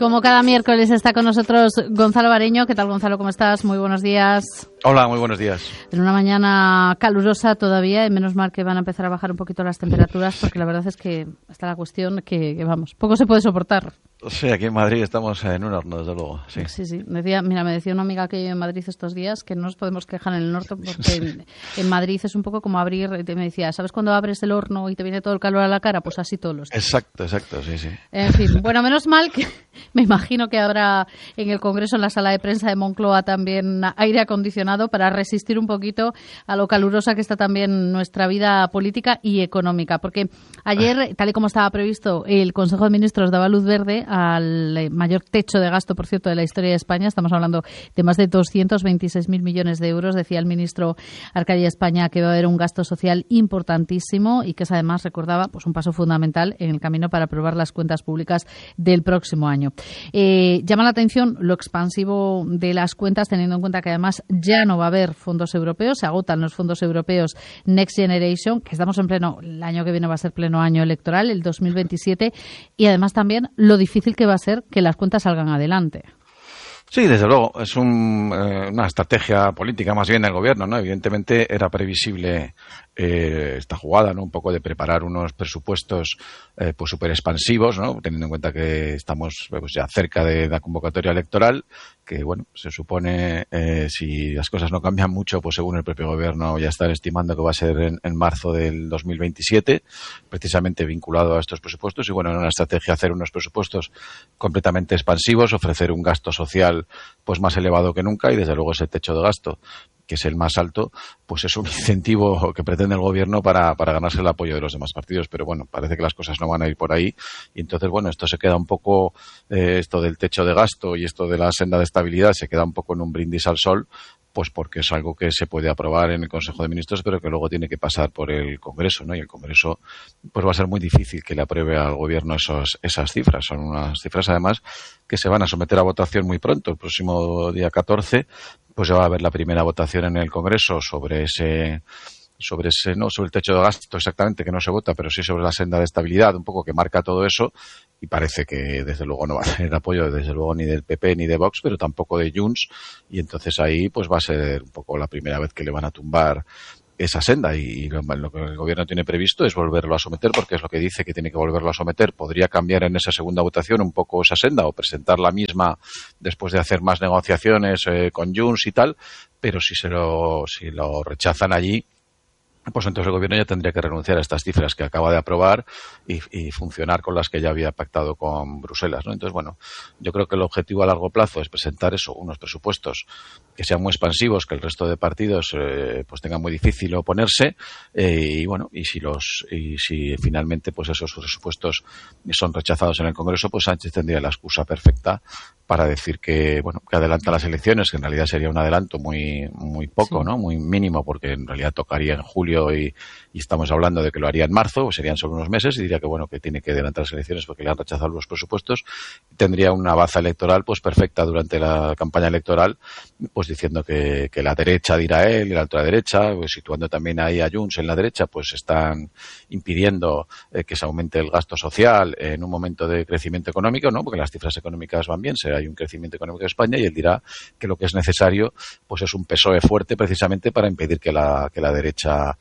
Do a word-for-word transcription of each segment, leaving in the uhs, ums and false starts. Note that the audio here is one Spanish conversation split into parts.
Como cada miércoles está con nosotros Gonzalo Bareño. ¿Qué tal, Gonzalo? ¿Cómo estás? Muy buenos días. Hola, muy buenos días. En una mañana calurosa todavía, y menos mal que van a empezar a bajar un poquito las temperaturas, porque la verdad es que está la cuestión que, que vamos, poco se puede soportar. Sí, aquí en Madrid estamos en un horno, desde luego. Sí, sí. sí. Decía, mira, me decía una amiga que vive en Madrid estos días que no nos podemos quejar en el norte porque sí. en, en Madrid es un poco como abrir, me decía, ¿sabes cuando abres el horno y te viene todo el calor a la cara? Pues así todos los días. Exacto, exacto, sí, sí. En fin, bueno, menos mal que me imagino que habrá en el Congreso, en la sala de prensa de Moncloa, también aire acondicionado para resistir un poquito a lo calurosa que está también nuestra vida política y económica. Porque ayer, tal y como estaba previsto, el Consejo de Ministros daba luz verde al mayor techo de gasto, por cierto, de la historia de España. Estamos hablando de más de doscientos veintiséis mil millones de euros. Decía el ministro Arcadia España que va a haber un gasto social importantísimo y que es, además, recordaba, pues un paso fundamental en el camino para aprobar las cuentas públicas del próximo año. Eh, llama la atención lo expansivo de las cuentas, teniendo en cuenta que además ya no va a haber fondos europeos, se agotan los fondos europeos Next Generation, que estamos en pleno, el año que viene va a ser pleno año electoral, el dos mil veintisiete, y además también lo difícil que va a ser que las cuentas salgan adelante. Sí, desde luego, es un, eh, una estrategia política más bien del gobierno, ¿no? Evidentemente era previsible eh, esta jugada, ¿no? Un poco de preparar unos presupuestos eh, pues súper expansivos, ¿no? Teniendo en cuenta que estamos pues, ya cerca de la convocatoria electoral, que bueno, se supone eh, si las cosas no cambian mucho, pues según el propio gobierno ya están estimando que va a ser en, en marzo del dos mil veintisiete, precisamente vinculado a estos presupuestos. Y bueno, en una estrategia hacer unos presupuestos completamente expansivos, ofrecer un gasto social pues más elevado que nunca, y desde luego ese techo de gasto, que es el más alto, pues es un incentivo que pretende el gobierno para, para ganarse el apoyo de los demás partidos. Pero bueno, parece que las cosas no van a ir por ahí, y entonces bueno, esto se queda un poco, eh, esto del techo de gasto y esto de la senda de estabilidad se queda un poco en un brindis al sol, pues porque es algo que se puede aprobar en el Consejo de Ministros, pero que luego tiene que pasar por el Congreso, ¿no? Y el Congreso pues va a ser muy difícil que le apruebe al gobierno esos, esas cifras. Son unas cifras, además, que se van a someter a votación muy pronto. El próximo día catorce, pues ya va a haber la primera votación en el Congreso sobre ese sobre ese no sobre el techo de gasto exactamente, que no se vota, pero sí sobre la senda de estabilidad, un poco que marca todo eso. Y parece que desde luego no va a tener apoyo desde luego ni del P P ni de Vox, pero tampoco de Junts, y entonces ahí pues va a ser un poco la primera vez que le van a tumbar esa senda, y lo, lo que el gobierno tiene previsto es volverlo a someter, porque es lo que dice que tiene que volverlo a someter. Podría cambiar en esa segunda votación un poco esa senda o presentar la misma después de hacer más negociaciones eh, con Junts y tal, pero si se lo si lo rechazan allí, pues entonces el gobierno ya tendría que renunciar a estas cifras que acaba de aprobar y, y funcionar con las que ya había pactado con Bruselas, ¿no? Entonces, bueno, yo creo que el objetivo a largo plazo es presentar eso, unos presupuestos que sean muy expansivos, que el resto de partidos eh, pues tengan muy difícil oponerse, eh, y bueno, y si los y si finalmente pues esos presupuestos son rechazados en el Congreso, pues Sánchez tendría la excusa perfecta para decir que bueno que adelanta las elecciones, que en realidad sería un adelanto muy muy poco, sí, ¿no? Muy mínimo, porque en realidad tocaría en julio y, y estamos hablando de que lo haría en marzo, pues serían solo unos meses, y diría que bueno que tiene que adelantar las elecciones porque le han rechazado los presupuestos. Tendría una baza electoral pues perfecta durante la campaña electoral, pues diciendo que, que la derecha dirá él y la ultraderecha, pues situando también ahí a Junts en la derecha, pues están impidiendo eh, que se aumente el gasto social en un momento de crecimiento económico, ¿no? Porque las cifras económicas van bien, hay un crecimiento económico de España, y él dirá que lo que es necesario pues es un P S O E fuerte, precisamente para impedir que la que la derecha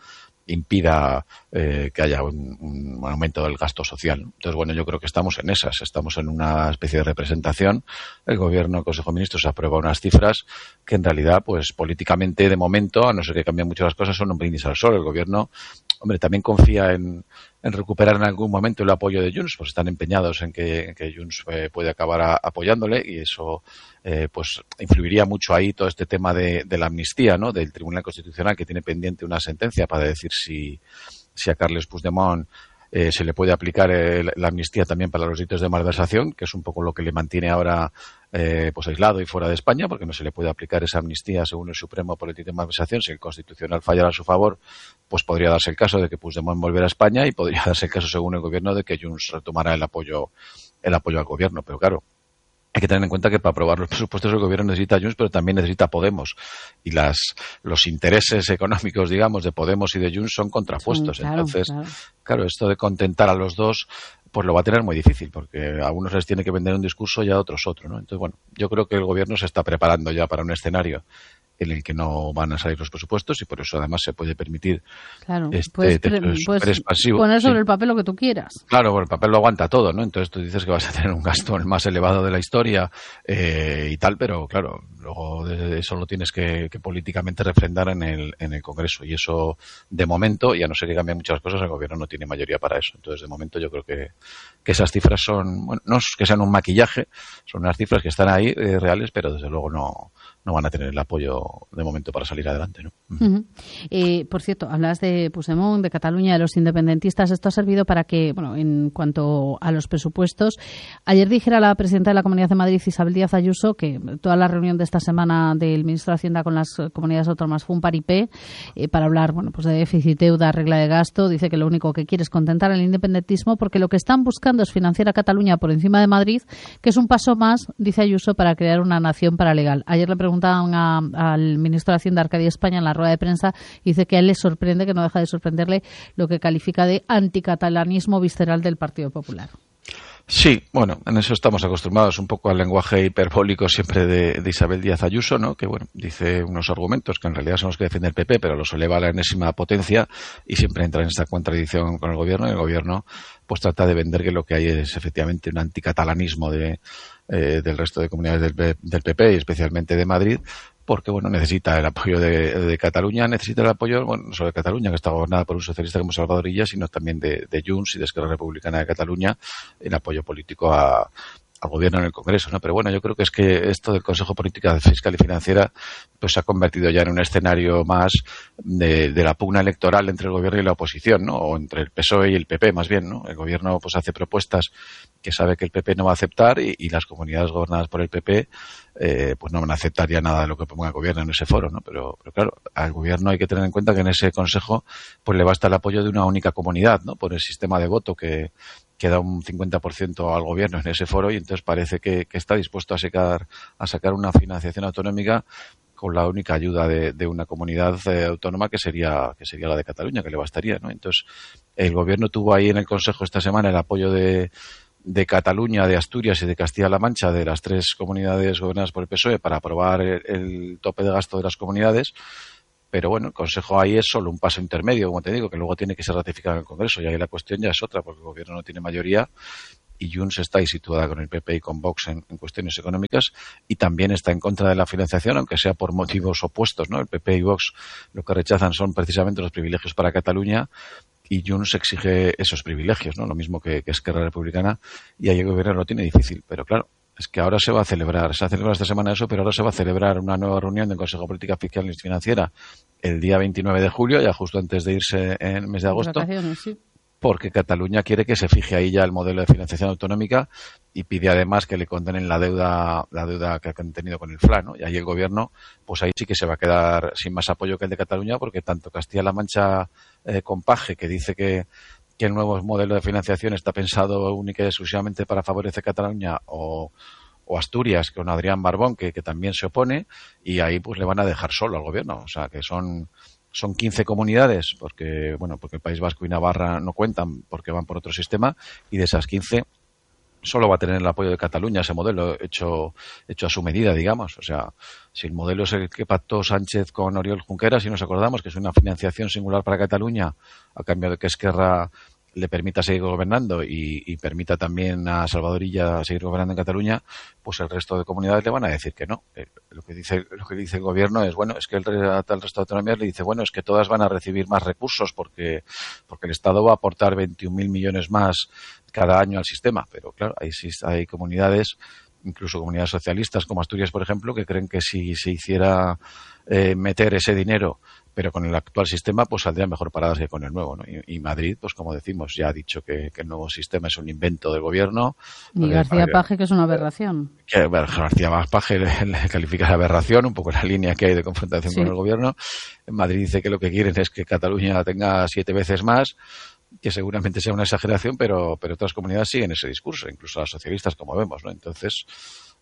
impida eh, que haya un, un aumento del gasto social. Entonces, bueno, yo creo que estamos en esas, estamos en una especie de representación. El gobierno, el Consejo de Ministros, aprueba unas cifras que en realidad, pues políticamente, de momento, a no ser que cambien mucho las cosas, son un brindis al sol. El gobierno, hombre, también confía en, en recuperar en algún momento el apoyo de Junts, pues están empeñados en que, en que Junts eh, puede acabar a, apoyándole, y eso eh, pues influiría mucho ahí todo este tema de, de la amnistía, ¿no? Del Tribunal Constitucional, que tiene pendiente una sentencia para decir si, si a Carles Puigdemont Eh, se le puede aplicar eh, la amnistía también para los delitos de malversación, que es un poco lo que le mantiene ahora eh, pues aislado y fuera de España, porque no se le puede aplicar esa amnistía según el Supremo por el delito de malversación. Si el Constitucional fallara a su favor, pues podría darse el caso de que Puigdemont volviera a España, y podría darse el caso, según el gobierno, de que Junts retomara el apoyo el apoyo al gobierno. Pero claro, hay que tener en cuenta que para aprobar los presupuestos el gobierno necesita Junts, pero también necesita Podemos. Y las los intereses económicos, digamos, de Podemos y de Junts son contrapuestos. Sí, claro, Entonces, claro. claro, esto de contentar a los dos, pues lo va a tener muy difícil, porque a unos les tiene que vender un discurso y a otros otro, ¿no? Entonces, bueno, yo creo que el gobierno se está preparando ya para un escenario en el que no van a salir los presupuestos y por eso además se puede permitir claro, este puedes, techo puedes expansivo. Poner sobre sí. el papel lo que tú quieras. Claro, bueno, el papel lo aguanta todo, ¿no? Entonces tú dices que vas a tener un gasto el más elevado de la historia eh, y tal, pero claro, luego de eso lo tienes que, que políticamente refrendar en el, en el Congreso y eso de momento, y a no ser que cambien muchas cosas, el gobierno no tiene mayoría para eso. Entonces de momento yo creo que, que esas cifras son, bueno, no es que sean un maquillaje, son unas cifras que están ahí eh, reales, pero desde luego no no van a tener el apoyo de momento para salir adelante, ¿no? Uh-huh. Eh, por cierto, hablas de Puigdemont, de Cataluña, de los independentistas. Esto ha servido para que, bueno, en cuanto a los presupuestos, ayer dijera la presidenta de la Comunidad de Madrid, Isabel Díaz Ayuso, que toda la reunión de esta semana del ministro de Hacienda con las comunidades autónomas fue un paripé eh, para hablar, bueno, pues de déficit, deuda, regla de gasto. Dice que lo único que quiere es contentar al independentismo porque lo que están buscando es financiar a Cataluña por encima de Madrid, que es un paso más, dice Ayuso, para crear una nación paralegal. Ayer le preguntaban a, al ministro de Hacienda, Arcadio España, en la rueda de prensa, y dice que a él le sorprende, que no deja de sorprenderle, lo que califica de anticatalanismo visceral del Partido Popular. Sí, bueno, en eso estamos acostumbrados un poco al lenguaje hiperbólico siempre de, de Isabel Díaz Ayuso, ¿no? Que, bueno, dice unos argumentos que en realidad son los que defiende el P P, pero los eleva a la enésima potencia y siempre entra en esta contradicción con el gobierno, y el gobierno pues trata de vender que lo que hay es efectivamente un anticatalanismo de, eh, del resto de comunidades del, del P P y especialmente de Madrid, porque, bueno, necesita el apoyo de, de Cataluña, necesita el apoyo, bueno, no solo de Cataluña, que está gobernada por un socialista como Salvador Illa, sino también de, de Junts y de Esquerra Republicana de Cataluña, en apoyo político a, al gobierno en el Congreso, ¿no? Pero bueno, yo creo que es que esto del Consejo de Política Fiscal y Financiera pues se ha convertido ya en un escenario más de, de la pugna electoral entre el gobierno y la oposición, ¿no? O entre el P S O E y el P P, más bien, ¿no? El gobierno pues hace propuestas que sabe que el P P no va a aceptar y, y las comunidades gobernadas por el P P eh, pues no van a aceptar ya nada de lo que ponga el gobierno en ese foro, ¿no? Pero, pero claro, al gobierno hay que tener en cuenta que en ese consejo pues le basta el apoyo de una única comunidad, ¿no? Por el sistema de voto que que da un cincuenta por ciento al gobierno en ese foro y entonces parece que, que está dispuesto a sacar, a sacar una financiación autonómica con la única ayuda de, de una comunidad eh, autónoma que sería que sería la de Cataluña, que le bastaría, ¿no? Entonces, el gobierno tuvo ahí en el Consejo esta semana el apoyo de, de Cataluña, de Asturias y de Castilla-La Mancha, de las tres comunidades gobernadas por el P S O E, para aprobar el, el tope de gasto de las comunidades. Pero bueno, el Consejo ahí es solo un paso intermedio, como te digo, que luego tiene que ser ratificado en el Congreso. Y ahí la cuestión ya es otra, porque el gobierno no tiene mayoría y Junts está ahí situada con el P P y con Vox en, en cuestiones económicas y también está en contra de la financiación, aunque sea por motivos opuestos, ¿no? El P P y Vox lo que rechazan son precisamente los privilegios para Cataluña y Junts exige esos privilegios, ¿no? Lo mismo que, que Esquerra Republicana, y ahí el gobierno lo tiene difícil. Pero claro, es que ahora se va a celebrar, se ha celebrado esta semana eso, pero ahora se va a celebrar una nueva reunión del Consejo de Política Fiscal y Financiera el día veintinueve de julio, ya justo antes de irse en el mes de agosto, sí. Porque Cataluña quiere que se fije ahí ya el modelo de financiación autonómica y pide además que le condenen la deuda la deuda que han tenido con el F L A, ¿no? Y ahí el gobierno, pues ahí sí que se va a quedar sin más apoyo que el de Cataluña, porque tanto Castilla-La Mancha eh, con Paje, que dice que que el nuevo modelo de financiación está pensado única y exclusivamente para favorecer Cataluña, o, o Asturias con Adrián Barbón, que, que también se opone, y ahí pues le van a dejar solo al gobierno. O sea, que son son quince comunidades, porque bueno, porque el País Vasco y Navarra no cuentan porque van por otro sistema, y de esas quince solo va a tener el apoyo de Cataluña, ese modelo hecho hecho a su medida, digamos. O sea, si el modelo es el que pactó Sánchez con Oriol Junqueras, si nos acordamos, que es una financiación singular para Cataluña, a cambio de que Esquerra le permita seguir gobernando y, y permita también a Salvador Illa seguir gobernando en Cataluña, pues el resto de comunidades le van a decir que no. Eh, lo que dice lo que dice el gobierno es, bueno, es que el, el resto de autonomías le dice, bueno, es que todas van a recibir más recursos porque porque el Estado va a aportar veintiún mil millones más cada año al sistema. Pero claro, hay, hay comunidades, incluso comunidades socialistas como Asturias, por ejemplo, que creen que si se hiciera eh, meter ese dinero pero con el actual sistema pues saldrían mejor paradas que con el nuevo, ¿no? Y, y Madrid, pues como decimos, ya ha dicho que, que el nuevo sistema es un invento del gobierno. Y García Paje, que es una aberración. Que García Paje le, le califica de aberración, un poco la línea que hay de confrontación sí. con el gobierno. En Madrid dice que lo que quieren es que Cataluña tenga siete veces más, que seguramente sea una exageración, pero, pero otras comunidades siguen ese discurso, incluso las socialistas, como vemos, ¿no? Entonces,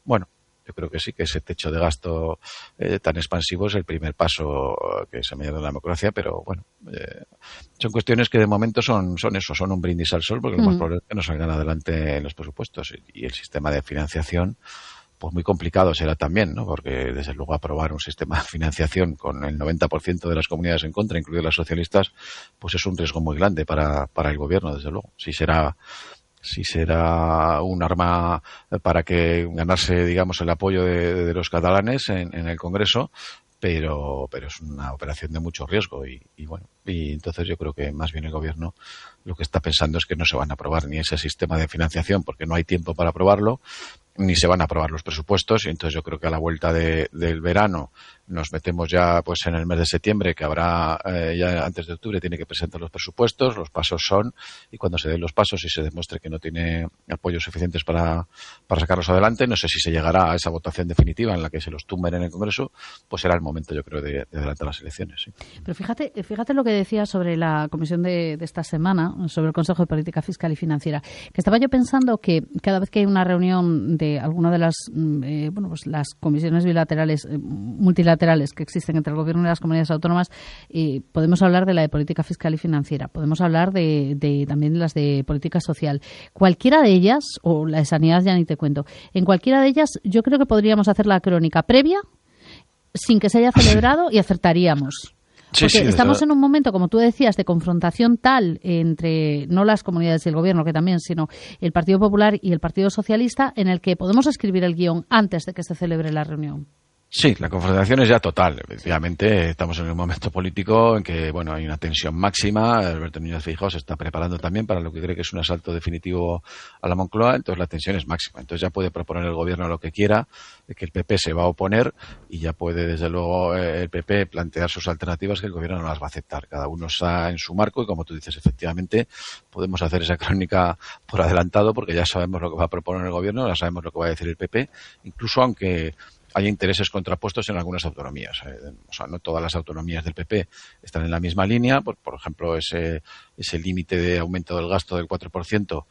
bueno, yo creo que sí, que ese techo de gasto eh, tan expansivo es el primer paso que se me da en la democracia, pero bueno, eh, son cuestiones que de momento son son eso, son un brindis al sol, porque mm. lo más probable es que no salgan adelante en los presupuestos. Y, y el sistema de financiación, pues muy complicado será también, ¿no? Porque desde luego aprobar un sistema de financiación con el noventa por ciento de las comunidades en contra, incluidas las socialistas, pues es un riesgo muy grande para, para el gobierno, desde luego. Si será si será un arma para que ganarse, digamos, el apoyo de, de los catalanes en, en el Congreso, pero pero es una operación de mucho riesgo y, y bueno, y entonces yo creo que más bien el gobierno lo que está pensando es que no se van a aprobar ni ese sistema de financiación porque no hay tiempo para aprobarlo, ni se van a aprobar los presupuestos, y entonces yo creo que a la vuelta de, del verano nos metemos ya pues en el mes de septiembre, que habrá eh, ya antes de octubre tiene que presentar los presupuestos, los pasos son, y cuando se den los pasos y se demuestre que no tiene apoyos suficientes para, para sacarlos adelante, no sé si se llegará a esa votación definitiva en la que se los tumben en el Congreso, pues será el momento, yo creo, de, de adelantar las elecciones. ¿Sí? Pero fíjate, fíjate lo que decía sobre la comisión de, de esta semana, sobre el Consejo de Política Fiscal y Financiera, que estaba yo pensando que cada vez que hay una reunión de alguna de las eh, bueno pues las comisiones bilaterales, eh, multilaterales que existen entre el Gobierno y las comunidades autónomas, eh, podemos hablar de la de política fiscal y financiera, podemos hablar de, de también de las de política social. Cualquiera de ellas, o la de sanidad ya ni te cuento, en cualquiera de ellas yo creo que podríamos hacer la crónica previa sin que se haya celebrado y acertaríamos. Sí, Porque sí, estamos desde... en un momento, como tú decías, de confrontación tal entre no las comunidades y el Gobierno, que también, sino el Partido Popular y el Partido Socialista, en el que podemos escribir el guión antes de que se celebre la reunión. Sí, la confrontación es ya total. Efectivamente, estamos en un momento político en que, bueno, hay una tensión máxima. Alberto Núñez Feijóo se está preparando también para lo que cree que es un asalto definitivo a la Moncloa, entonces la tensión es máxima. Entonces ya puede proponer el gobierno lo que quiera, que el P P se va a oponer y ya puede, desde luego, el P P plantear sus alternativas que el gobierno no las va a aceptar. Cada uno está en su marco y, como tú dices, efectivamente, podemos hacer esa crónica por adelantado porque ya sabemos lo que va a proponer el gobierno, ya sabemos lo que va a decir el P P, incluso aunque hay intereses contrapuestos en algunas autonomías. Eh, o sea, no todas las autonomías del P P están en la misma línea. Por, por ejemplo, ese, ese límite de aumento del gasto del cuatro por ciento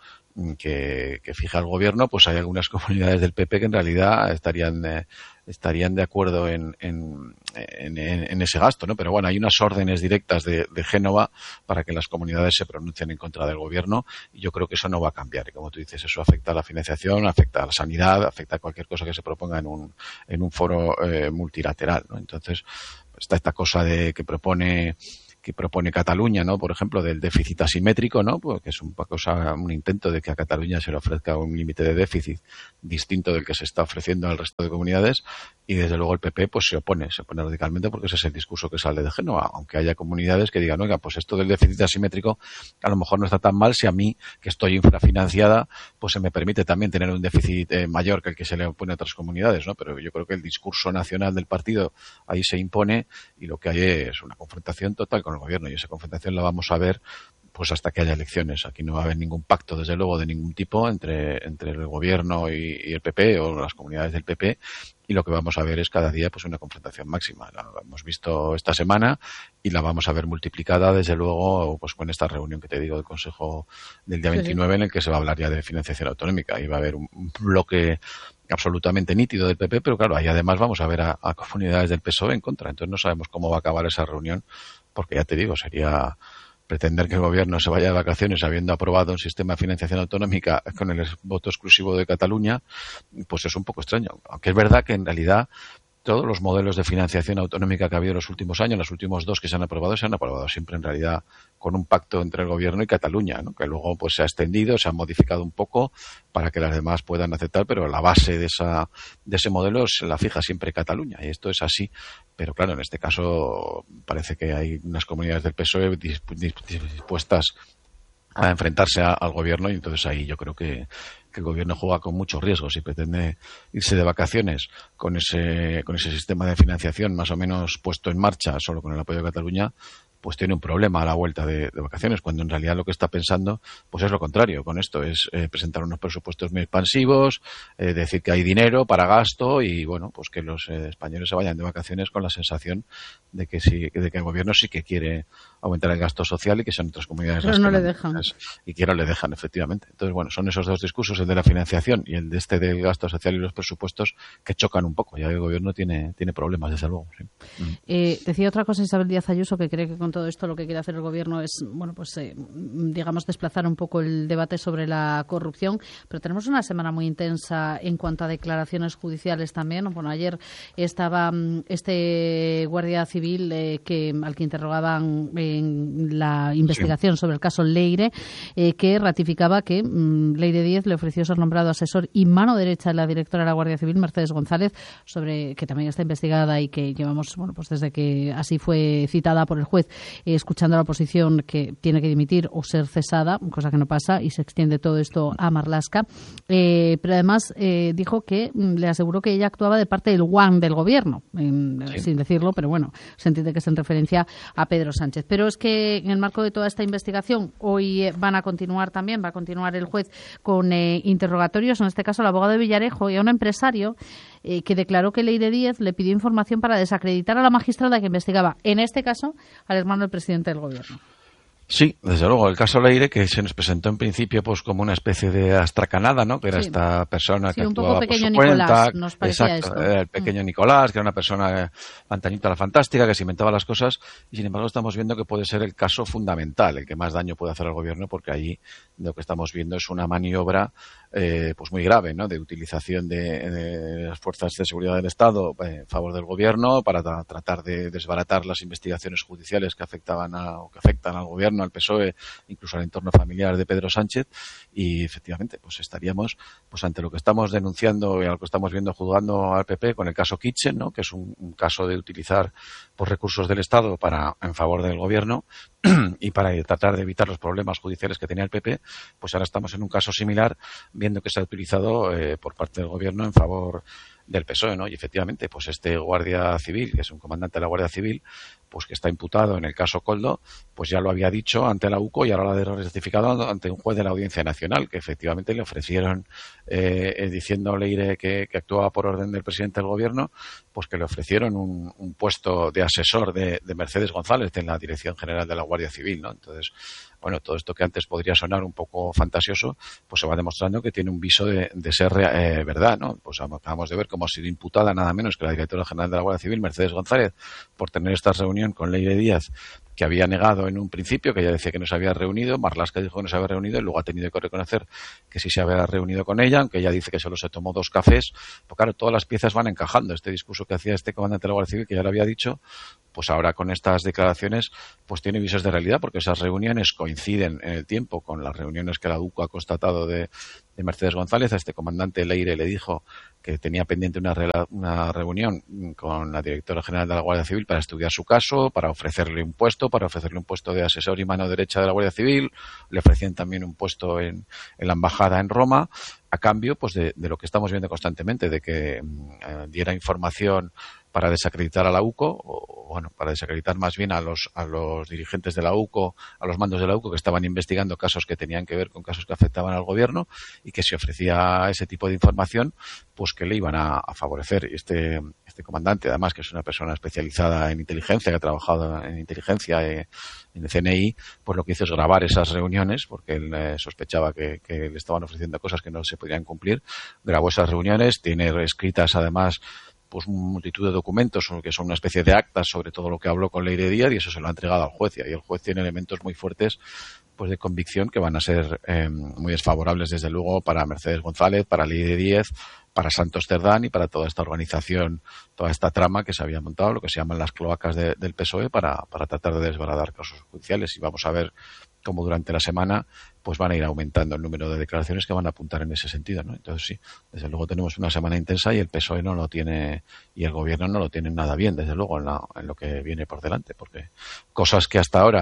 que, que fija el gobierno, pues hay algunas comunidades del P P que en realidad estarían eh, estarían de acuerdo en, en, en, en ese gasto, ¿no? Pero bueno, hay unas órdenes directas de, de Génova para que las comunidades se pronuncien en contra del gobierno y yo creo que eso no va a cambiar. Y como tú dices, eso afecta a la financiación, afecta a la sanidad, afecta a cualquier cosa que se proponga en un, en un foro eh, multilateral, ¿no? Entonces, está esta cosa de que propone que propone Cataluña, ¿no? Por ejemplo, del déficit asimétrico, ¿no? Pues que es un cosa, un intento de que a Cataluña se le ofrezca un límite de déficit distinto del que se está ofreciendo al resto de comunidades, y desde luego el P P pues se opone, se opone radicalmente porque ese es el discurso que sale de Génova, aunque haya comunidades que digan, oiga, pues esto del déficit asimétrico a lo mejor no está tan mal si a mí, que estoy infrafinanciada, pues se me permite también tener un déficit eh, mayor que el que se le opone a otras comunidades, ¿no? Pero yo creo que el discurso nacional del partido ahí se impone y lo que hay es una confrontación total con el gobierno, y esa confrontación la vamos a ver pues hasta que haya elecciones. Aquí no va a haber ningún pacto, desde luego, de ningún tipo entre, entre el gobierno y, y el P P o las comunidades del P P, y lo que vamos a ver es cada día pues una confrontación máxima. La hemos visto esta semana y la vamos a ver multiplicada, desde luego, pues con esta reunión que te digo del Consejo del día veintinueve, en el que se va a hablar ya de financiación autonómica, y va a haber un, un bloque absolutamente nítido del P P, pero claro, ahí además vamos a ver a, a comunidades del P S O E en contra. Entonces no sabemos cómo va a acabar esa reunión, porque ya te digo, sería pretender que el gobierno se vaya de vacaciones habiendo aprobado un sistema de financiación autonómica con el voto exclusivo de Cataluña, pues es un poco extraño. Aunque es verdad que en realidad todos los modelos de financiación autonómica que ha habido en los últimos años, los últimos dos que se han aprobado, se han aprobado siempre en realidad con un pacto entre el gobierno y Cataluña, ¿no? Que luego pues se ha extendido, se ha modificado un poco para que las demás puedan aceptar, pero la base de esa de ese modelo se la fija siempre Cataluña, y esto es así. Pero claro, en este caso parece que hay unas comunidades del P S O E dispuestas a enfrentarse a, al gobierno, y entonces ahí yo creo que, que el gobierno juega con muchos riesgos y pretende irse de vacaciones con ese con ese sistema de financiación más o menos puesto en marcha solo con el apoyo de Cataluña, pues tiene un problema a la vuelta de, de vacaciones, cuando en realidad lo que está pensando pues es lo contrario. Con esto es eh, presentar unos presupuestos muy expansivos, eh, decir que hay dinero para gasto y bueno, pues que los eh, españoles se vayan de vacaciones con la sensación de que sí, de que el gobierno sí que quiere aumentar el gasto social y que son otras comunidades pero las no que le no, dejan y que no le dejan, efectivamente. Entonces, bueno, son esos dos discursos, el de la financiación y el de este del gasto social y los presupuestos, que chocan un poco. Ya el gobierno tiene tiene problemas, desde luego. Sí. Eh, decía otra cosa Isabel Díaz Ayuso, que cree que con todo esto lo que quiere hacer el gobierno es, bueno, pues eh, digamos, desplazar un poco el debate sobre la corrupción, pero tenemos una semana muy intensa en cuanto a declaraciones judiciales también. Bueno, ayer estaba este guardia civil eh, que al que interrogaban en la investigación sí. sobre el caso Leire, eh, que ratificaba que mmm, Leire Díez le ofreció ser nombrado asesor y mano derecha de la directora de la Guardia Civil, Mercedes González, sobre que también está investigada y que llevamos, bueno, pues desde que así fue citada por el juez, eh, escuchando a la oposición que tiene que dimitir o ser cesada, cosa que no pasa, y se extiende todo esto a Marlaska. Eh, pero además eh, dijo que mm, le aseguró que ella actuaba de parte del guan del gobierno, en, sí. sin decirlo, pero bueno, se entiende que es en referencia a Pedro Sánchez. Pero es que en el marco de toda esta investigación, hoy eh, van a continuar también, va a continuar el juez con eh, interrogatorios, en este caso al abogado de Villarejo y a un empresario eh, que declaró que Leire Díez le pidió información para desacreditar a la magistrada que investigaba, en este caso, al hermano del presidente del gobierno. Sí, desde luego, el caso Leire, que se nos presentó en principio pues como una especie de astracanada, ¿no? Que era sí. esta persona sí, que un actuaba poco por su Nicolás, cuenta. nos parecía Exacto, esto. El pequeño mm. Nicolás, que era una persona Antañita la fantástica, que se inventaba las cosas, y sin embargo estamos viendo que puede ser el caso fundamental, el que más daño puede hacer al gobierno, porque allí lo que estamos viendo es una maniobra eh, pues muy grave, ¿no? De utilización de, de las fuerzas de seguridad del Estado en favor del gobierno para tra- tratar de desbaratar las investigaciones judiciales que afectaban a, o que afectan al gobierno, al P S O E, incluso al entorno familiar de Pedro Sánchez, y efectivamente pues estaríamos pues ante lo que estamos denunciando y a lo que estamos viendo juzgando al P P con el caso Kitchen, ¿no? Que es un, un caso de utilizar pues, recursos del Estado para en favor del gobierno y para tratar de evitar los problemas judiciales que tenía el P P, pues ahora estamos en un caso similar, viendo que se ha utilizado eh, por parte del gobierno en favor del P S O E, ¿no? Y efectivamente, pues este guardia civil, que es un comandante de la Guardia Civil, pues que está imputado en el caso Koldo, pues ya lo había dicho ante la U C O y ahora lo ha ratificado ante un juez de la Audiencia Nacional, que efectivamente le ofrecieron, eh, diciendo Leire que, que actuaba por orden del presidente del gobierno, pues que le ofrecieron un, un puesto de asesor de, de Mercedes González en la Dirección General de la Guardia Civil, ¿no? Entonces, bueno, todo esto que antes podría sonar un poco fantasioso, pues se va demostrando que tiene un viso de, de ser eh, verdad, ¿no? Pues acabamos de ver cómo ha sido imputada nada menos que la Directora General de la Guardia Civil, Mercedes González, por tener esta reunión con Leire Díaz, que había negado en un principio, que ella decía que no se había reunido, Marlaska dijo que no se había reunido y luego ha tenido que reconocer que sí se había reunido con ella, aunque ella dice que solo se tomó dos cafés. Pues claro, todas las piezas van encajando. Este discurso que hacía este comandante de la Guardia Civil, que ya lo había dicho, pues ahora con estas declaraciones pues tiene visos de realidad, porque esas reuniones coinciden en el tiempo con las reuniones que la U C O ha constatado de, de Mercedes González. A este comandante Leire le dijo que tenía pendiente una, una reunión con la Directora General de la Guardia Civil para estudiar su caso, para ofrecerle un puesto, para ofrecerle un puesto de asesor y mano derecha de la Guardia Civil. Le ofrecían también un puesto en, en la embajada en Roma, a cambio pues de, de lo que estamos viendo constantemente, de que eh, diera información para desacreditar a la U C O, o bueno, para desacreditar más bien a los a los dirigentes de la U C O, a los mandos de la U C O que estaban investigando casos que tenían que ver con casos que afectaban al gobierno, y que si ofrecía ese tipo de información, pues que le iban a, a favorecer. Y este este comandante, además, que es una persona especializada en inteligencia, que ha trabajado en inteligencia eh, en el C N I, pues lo que hizo es grabar esas reuniones, porque él eh, sospechaba que, que le estaban ofreciendo cosas que no se podían cumplir. Grabó esas reuniones, tiene escritas además pues multitud de documentos que son una especie de actas sobre todo lo que habló con Leire Díaz, y eso se lo ha entregado al juez, y ahí el juez tiene elementos muy fuertes pues de convicción que van a ser eh, muy desfavorables desde luego para Mercedes González, para Leire Díaz, para Santos Cerdán y para toda esta organización, toda esta trama que se había montado, lo que se llaman las cloacas de, del P S O E, para, para tratar de desbaratar casos judiciales. Y vamos a ver cómo durante la semana pues van a ir aumentando el número de declaraciones que van a apuntar en ese sentido, ¿no? Entonces sí, desde luego tenemos una semana intensa y el P S O E no lo tiene, y el gobierno no lo tiene nada bien, desde luego, en, la, en lo que viene por delante, porque cosas que hasta ahora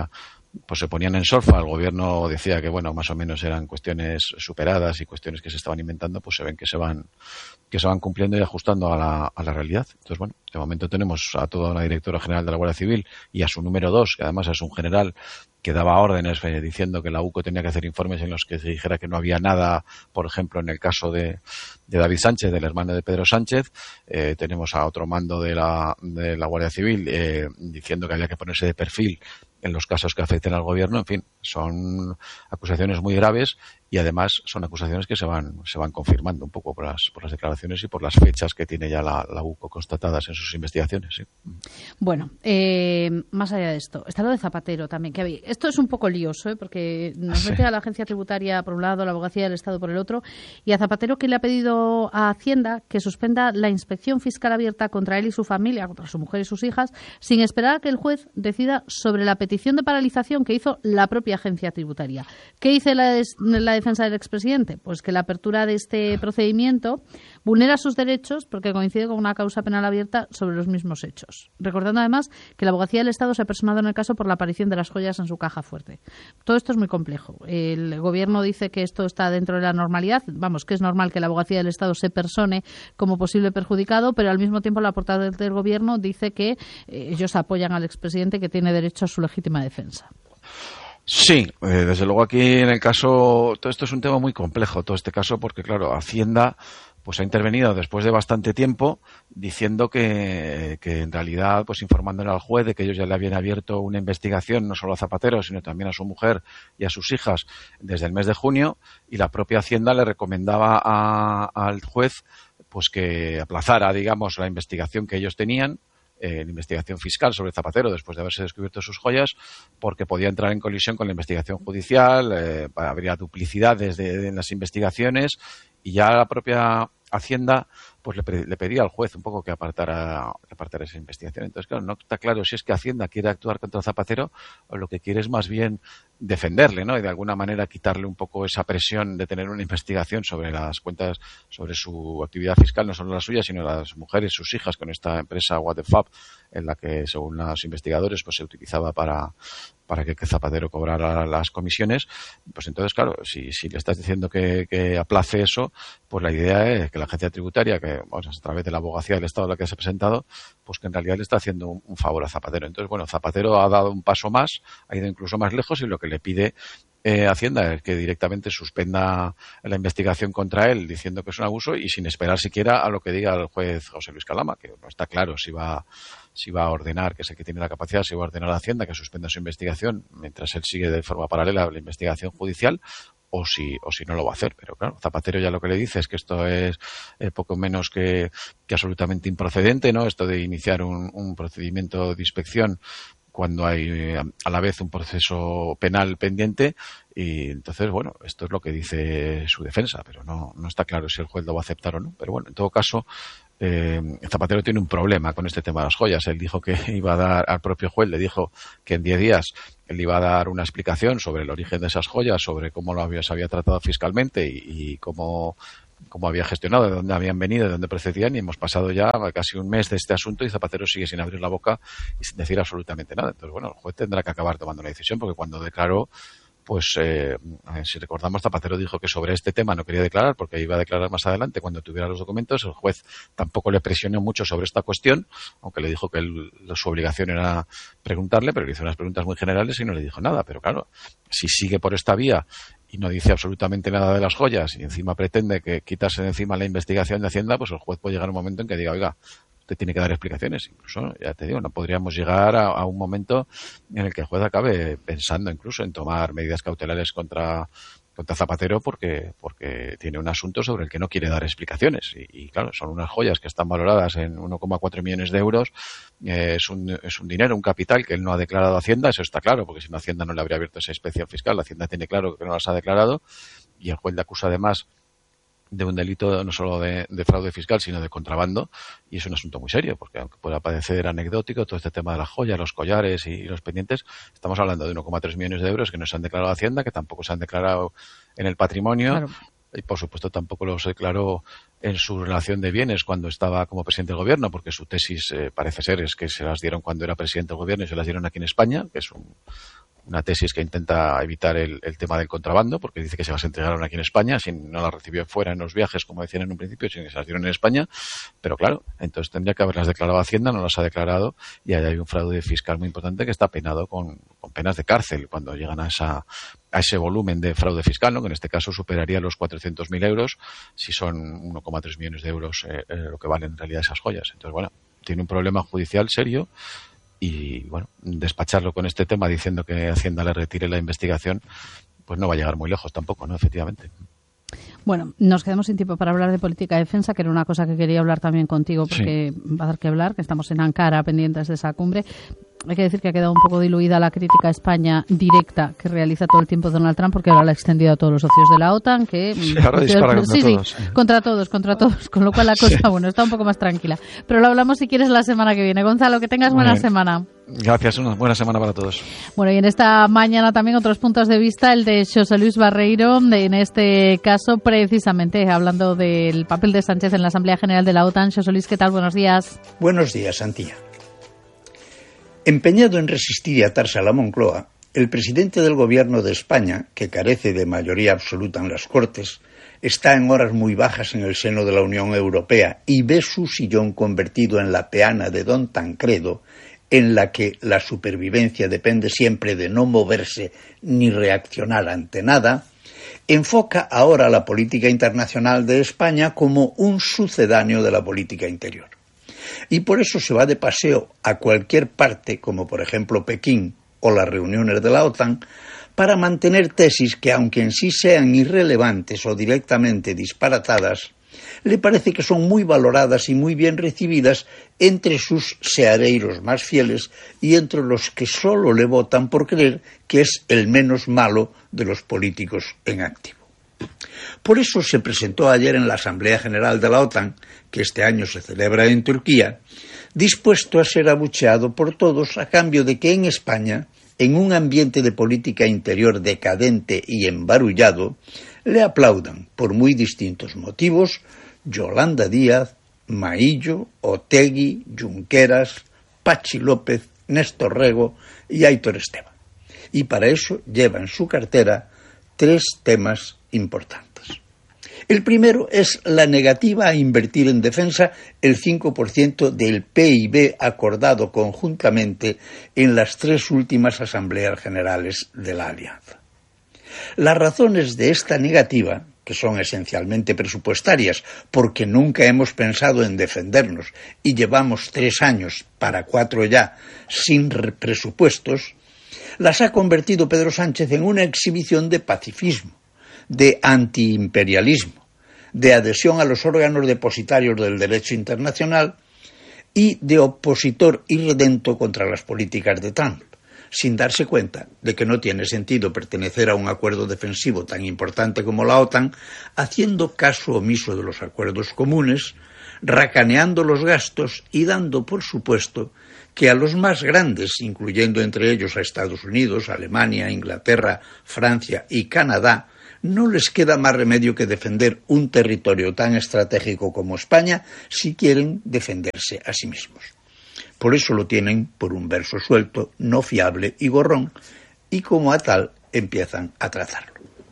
pues se ponían en solfa. El gobierno decía que, bueno, más o menos eran cuestiones superadas y cuestiones que se estaban inventando, pues se ven que se van que se van cumpliendo y ajustando a la, a la realidad. Entonces, bueno, de momento tenemos a toda una directora general de la Guardia Civil y a su número dos, que además es un general que daba órdenes eh, diciendo que la U C O tenía que hacer informes en los que se dijera que no había nada, por ejemplo, en el caso de, de David Sánchez, del hermano de Pedro Sánchez. Eh, tenemos a otro mando de la, de la Guardia Civil eh, diciendo que había que ponerse de perfil en los casos que afecten al gobierno. En fin, son acusaciones muy graves y además son acusaciones que se van se van confirmando un poco por las por las declaraciones y por las fechas que tiene ya la, la U C O constatadas en sus investigaciones. ¿Sí? Bueno, eh, más allá de esto, está lo de Zapatero también, que había, esto es un poco lioso, ¿eh? Porque nos sí. mete a la agencia tributaria por un lado, la abogacía del Estado por el otro, y a Zapatero, que le ha pedido a Hacienda que suspenda la inspección fiscal abierta contra él y su familia, contra su mujer y sus hijas, sin esperar a que el juez decida sobre la petición de paralización que hizo la propia agencia tributaria. ¿Qué dice la, des, la defensa del expresidente? Pues que la apertura de este procedimiento vulnera sus derechos porque coincide con una causa penal abierta sobre los mismos hechos. Recordando además que la abogacía del Estado se ha personado en el caso por la aparición de las joyas en su caja fuerte. Todo esto es muy complejo. El gobierno dice que esto está dentro de la normalidad. Vamos, que es normal que la abogacía del Estado se persone como posible perjudicado, pero al mismo tiempo la portavoz del gobierno dice que eh, ellos apoyan al expresidente, que tiene derecho a su legítima defensa. Sí, eh, desde luego aquí en el caso, todo esto es un tema muy complejo, todo este caso, porque claro, Hacienda pues ha intervenido después de bastante tiempo diciendo que, que en realidad, pues informándole al juez de que ellos ya le habían abierto una investigación no solo a Zapatero, sino también a su mujer y a sus hijas desde el mes de junio, y la propia Hacienda le recomendaba a, al juez pues que aplazara, digamos, la investigación que ellos tenían, eh, la investigación fiscal sobre Zapatero después de haberse descubierto sus joyas, porque podía entrar en colisión con la investigación judicial, eh, habría duplicidades de, de, en las investigaciones, y ya la propia Hacienda pues le, le pedía al juez un poco que apartara, que apartara esa investigación. Entonces, claro, no está claro si es que Hacienda quiere actuar contra Zapatero o lo que quiere es más bien defenderle, ¿no? Y de alguna manera quitarle un poco esa presión de tener una investigación sobre las cuentas, sobre su actividad fiscal, no solo la suya, sino las mujeres, sus hijas, con esta empresa What the Fab, en la que, según los investigadores, pues se utilizaba para para que, que Zapatero cobrara las comisiones. Pues entonces, claro, si, si le estás diciendo que, que aplace eso, pues la idea es que la agencia tributaria, que vamos, a través de la abogacía del Estado a la que se ha presentado, pues que en realidad le está haciendo un, un favor a Zapatero. Entonces, bueno, Zapatero ha dado un paso más, ha ido incluso más lejos, y lo que le pide eh, Hacienda es que directamente suspenda la investigación contra él, diciendo que es un abuso y sin esperar siquiera a lo que diga el juez José Luis Calama, que no está claro si va si va a ordenar, que es el que tiene la capacidad, si va a ordenar a Hacienda que suspenda su investigación mientras él sigue de forma paralela la investigación judicial, o si o si no lo va a hacer. Pero claro, Zapatero ya lo que le dice es que esto es eh, poco menos que, que absolutamente improcedente, ¿no? Esto de iniciar un, un procedimiento de inspección cuando hay eh, a la vez un proceso penal pendiente, y entonces, bueno, esto es lo que dice su defensa, pero no, no está claro si el juez lo va a aceptar o no. Pero bueno, en todo caso, Eh, Zapatero tiene un problema con este tema de las joyas. Él dijo que iba a dar, al propio juez le dijo que en diez días él iba a dar una explicación sobre el origen de esas joyas, sobre cómo lo había, se había tratado fiscalmente y, y cómo, cómo había gestionado, de dónde habían venido, de dónde procedían, y hemos pasado ya casi un mes de este asunto y Zapatero sigue sin abrir la boca y sin decir absolutamente nada. Entonces, bueno, el juez tendrá que acabar tomando una decisión, porque cuando declaró, pues eh, si recordamos, Zapatero dijo que sobre este tema no quería declarar porque iba a declarar más adelante cuando tuviera los documentos. El juez tampoco le presionó mucho sobre esta cuestión, aunque le dijo que él, su obligación era preguntarle, pero le hizo unas preguntas muy generales y no le dijo nada. Pero claro, si sigue por esta vía y no dice absolutamente nada de las joyas y encima pretende que quitarse de encima la investigación de Hacienda, pues el juez puede llegar a un momento en que diga, oiga, usted tiene que dar explicaciones. Incluso, ya te digo, no podríamos llegar a, a un momento en el que el juez acabe pensando incluso en tomar medidas cautelares contra, contra Zapatero porque, porque tiene un asunto sobre el que no quiere dar explicaciones. Y, y claro, son unas joyas que están valoradas en uno coma cuatro millones de euros. Eh, es, un, es un dinero, un capital que él no ha declarado a Hacienda, eso está claro, porque si no, Hacienda no le habría abierto esa inspección fiscal. La Hacienda tiene claro que no las ha declarado, y el juez le acusa además de un delito no solo de, de fraude fiscal, sino de contrabando, y es un asunto muy serio, porque aunque pueda parecer anecdótico todo este tema de las joyas, los collares y los pendientes, estamos hablando de uno coma tres millones de euros que no se han declarado a Hacienda, que tampoco se han declarado en el patrimonio, claro. Y por supuesto tampoco los declaró en su relación de bienes cuando estaba como presidente del gobierno, porque su tesis eh, parece ser es que se las dieron cuando era presidente del gobierno y se las dieron aquí en España, que es un una tesis que intenta evitar el, el tema del contrabando, porque dice que se las entregaron aquí en España, si no las recibió fuera en los viajes, como decían en un principio, sino que se las dieron en España, pero claro, entonces tendría que haberlas declarado Hacienda, no las ha declarado, y ahí hay un fraude fiscal muy importante que está penado con, con penas de cárcel cuando llegan a esa a ese volumen de fraude fiscal, ¿no? Que en este caso superaría los cuatrocientos mil euros, si son uno coma tres millones de euros eh, eh, lo que valen en realidad esas joyas. Entonces, bueno, tiene un problema judicial serio y, bueno, despacharlo con este tema diciendo que Hacienda le retire la investigación, pues no va a llegar muy lejos tampoco, ¿no? Efectivamente. Bueno, nos quedamos sin tiempo para hablar de política de defensa, que era una cosa que quería hablar también contigo, porque sí. Va a dar que hablar, que estamos en Ankara pendientes de esa cumbre. Hay que decir que ha quedado un poco diluida la crítica a España directa que realiza todo el tiempo Donald Trump, porque ahora la ha extendido a todos los socios de la OTAN, que sí, ahora dispara contra sí, todos. Sí, contra todos, contra todos, con lo cual la cosa, sí. bueno, está un poco más tranquila. Pero lo hablamos si quieres la semana que viene. Gonzalo, que tengas buena semana. Gracias, una buena semana para todos. Bueno, y en esta mañana también otros puntos de vista, el de José Luis Barreiro, de, en este caso precisamente hablando del papel de Sánchez en la Asamblea General de la OTAN. José Luis, ¿qué tal? Buenos días. Buenos días, Antía. Empeñado en resistir y atarse a la Moncloa, el presidente del Gobierno de España, que carece de mayoría absoluta en las Cortes, está en horas muy bajas en el seno de la Unión Europea y ve su sillón convertido en la peana de Don Tancredo, en la que la supervivencia depende siempre de no moverse ni reaccionar ante nada, enfoca ahora la política internacional de España como un sucedáneo de la política interior. Y por eso se va de paseo a cualquier parte, como por ejemplo Pekín o las reuniones de la OTAN, para mantener tesis que, aunque en sí sean irrelevantes o directamente disparatadas, le parece que son muy valoradas y muy bien recibidas entre sus seareiros más fieles y entre los que solo le votan por creer que es el menos malo de los políticos en activo. Por eso se presentó ayer en la Asamblea General de la OTAN, que este año se celebra en Turquía, dispuesto a ser abucheado por todos a cambio de que en España, en un ambiente de política interior decadente y embarullado, le aplaudan, por muy distintos motivos, Yolanda Díaz, Maillo, Otegi, Junqueras, Pachi López, Néstor Rego y Aitor Esteban. Y para eso lleva en su cartera tres temas importantes. El primero es la negativa a invertir en defensa el cinco por ciento del P I B acordado conjuntamente en las tres últimas asambleas generales de la Alianza. Las razones de esta negativa, que son esencialmente presupuestarias, porque nunca hemos pensado en defendernos y llevamos tres años, para cuatro ya, sin presupuestos, las ha convertido Pedro Sánchez en una exhibición de pacifismo, de antiimperialismo, de adhesión a los órganos depositarios del derecho internacional y de opositor irredento contra las políticas de Trump, sin darse cuenta de que no tiene sentido pertenecer a un acuerdo defensivo tan importante como la OTAN, haciendo caso omiso de los acuerdos comunes, racaneando los gastos y dando por supuesto que a los más grandes, incluyendo entre ellos a Estados Unidos, Alemania, Inglaterra, Francia y Canadá, no les queda más remedio que defender un territorio tan estratégico como España si quieren defenderse a sí mismos. Por eso lo tienen por un verso suelto, no fiable y gorrón, y como a tal empiezan a trazarlo.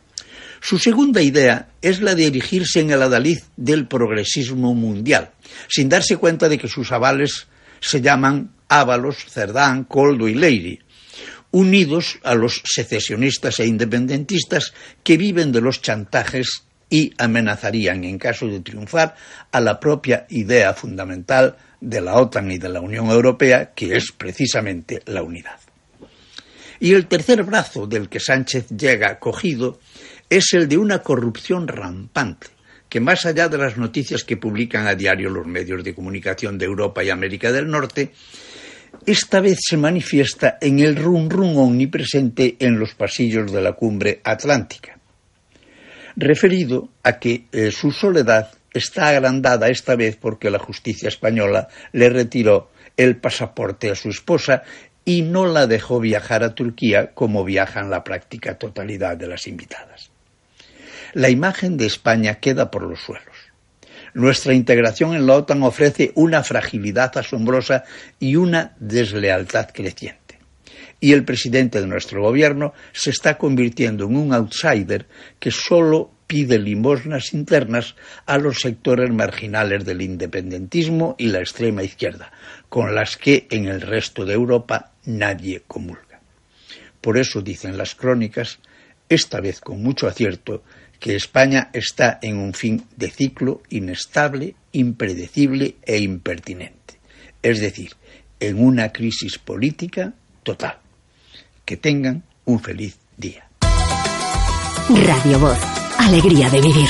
Su segunda idea es la de erigirse en el adalid del progresismo mundial, sin darse cuenta de que sus avales se llaman Ábalos, Cerdán, Koldo y Leiri, unidos a los secesionistas e independentistas que viven de los chantajes y amenazarían, en caso de triunfar, a la propia idea fundamental de la OTAN y de la Unión Europea, que es precisamente la unidad. Y el tercer brazo del que Sánchez llega cogido es el de una corrupción rampante, que más allá de las noticias que publican a diario los medios de comunicación de Europa y América del Norte, esta vez se manifiesta en el rum rum omnipresente en los pasillos de la cumbre atlántica, referido a que eh, su soledad está agrandada esta vez porque la justicia española le retiró el pasaporte a su esposa y no la dejó viajar a Turquía como viajan la práctica totalidad de las invitadas. La imagen de España queda por los suelos. Nuestra integración en la OTAN ofrece una fragilidad asombrosa y una deslealtad creciente. Y el presidente de nuestro gobierno se está convirtiendo en un outsider que solo pide limosnas internas a los sectores marginales del independentismo y la extrema izquierda, con las que en el resto de Europa nadie comulga. Por eso dicen las crónicas, esta vez con mucho acierto, que España está en un fin de ciclo inestable, impredecible e impertinente, es decir, en una crisis política total. Que tengan un feliz día. Radio Voz, alegría de vivir.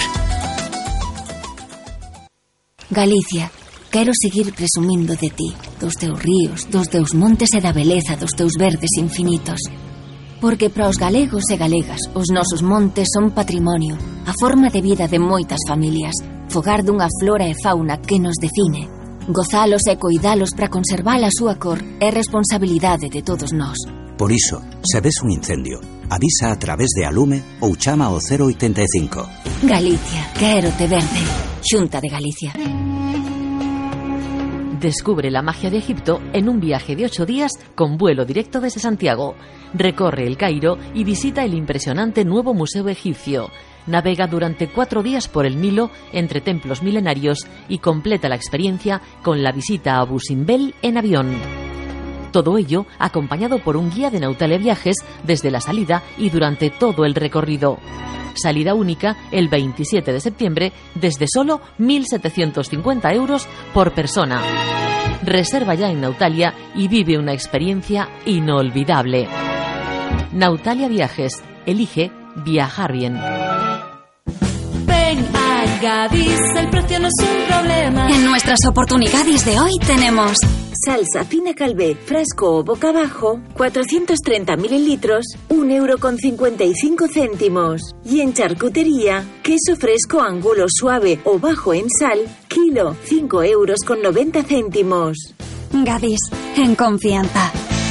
Galicia, quero seguir presumindo de ti, dos teus ríos, dos teus montes e da beleza dos teus verdes infinitos. Porque para os galegos e galegas, os nosos montes son patrimonio, a forma de vida de moitas familias, fogar dunha flora e fauna que nos define. Gozalos e coidalos para conservar a súa cor é responsabilidade de todos nós. Por iso, se ves un incendio, avisa a través de Alume ou chama ao cero oitenta e cinco. Galicia, quero te verde. Xunta de Galicia. Descubre la magia de Egipto en un viaje de ocho días con vuelo directo desde Santiago. Recorre el Cairo y visita el impresionante nuevo Museo Egipcio. Navega durante cuatro días por el Nilo entre templos milenarios y completa la experiencia con la visita a Abu Simbel en avión. Todo ello acompañado por un guía de Nautalia Viajes desde la salida y durante todo el recorrido. Salida única el veintisiete de septiembre desde solo mil setecientos cincuenta euros por persona. Reserva ya en Nautalia y vive una experiencia inolvidable. Nautalia Viajes. Elige viajar bien. Ven a Gadis, el precio no es un problema. En nuestras oportunidades de hoy tenemos salsa fina Calvé, fresco o boca abajo, cuatrocientos treinta mililitros, un euro con cincuenta y cinco céntimos. Y en charcutería, queso fresco angulo suave o bajo en sal, kilo, cinco euros con noventa céntimos. Gadis, en confianza.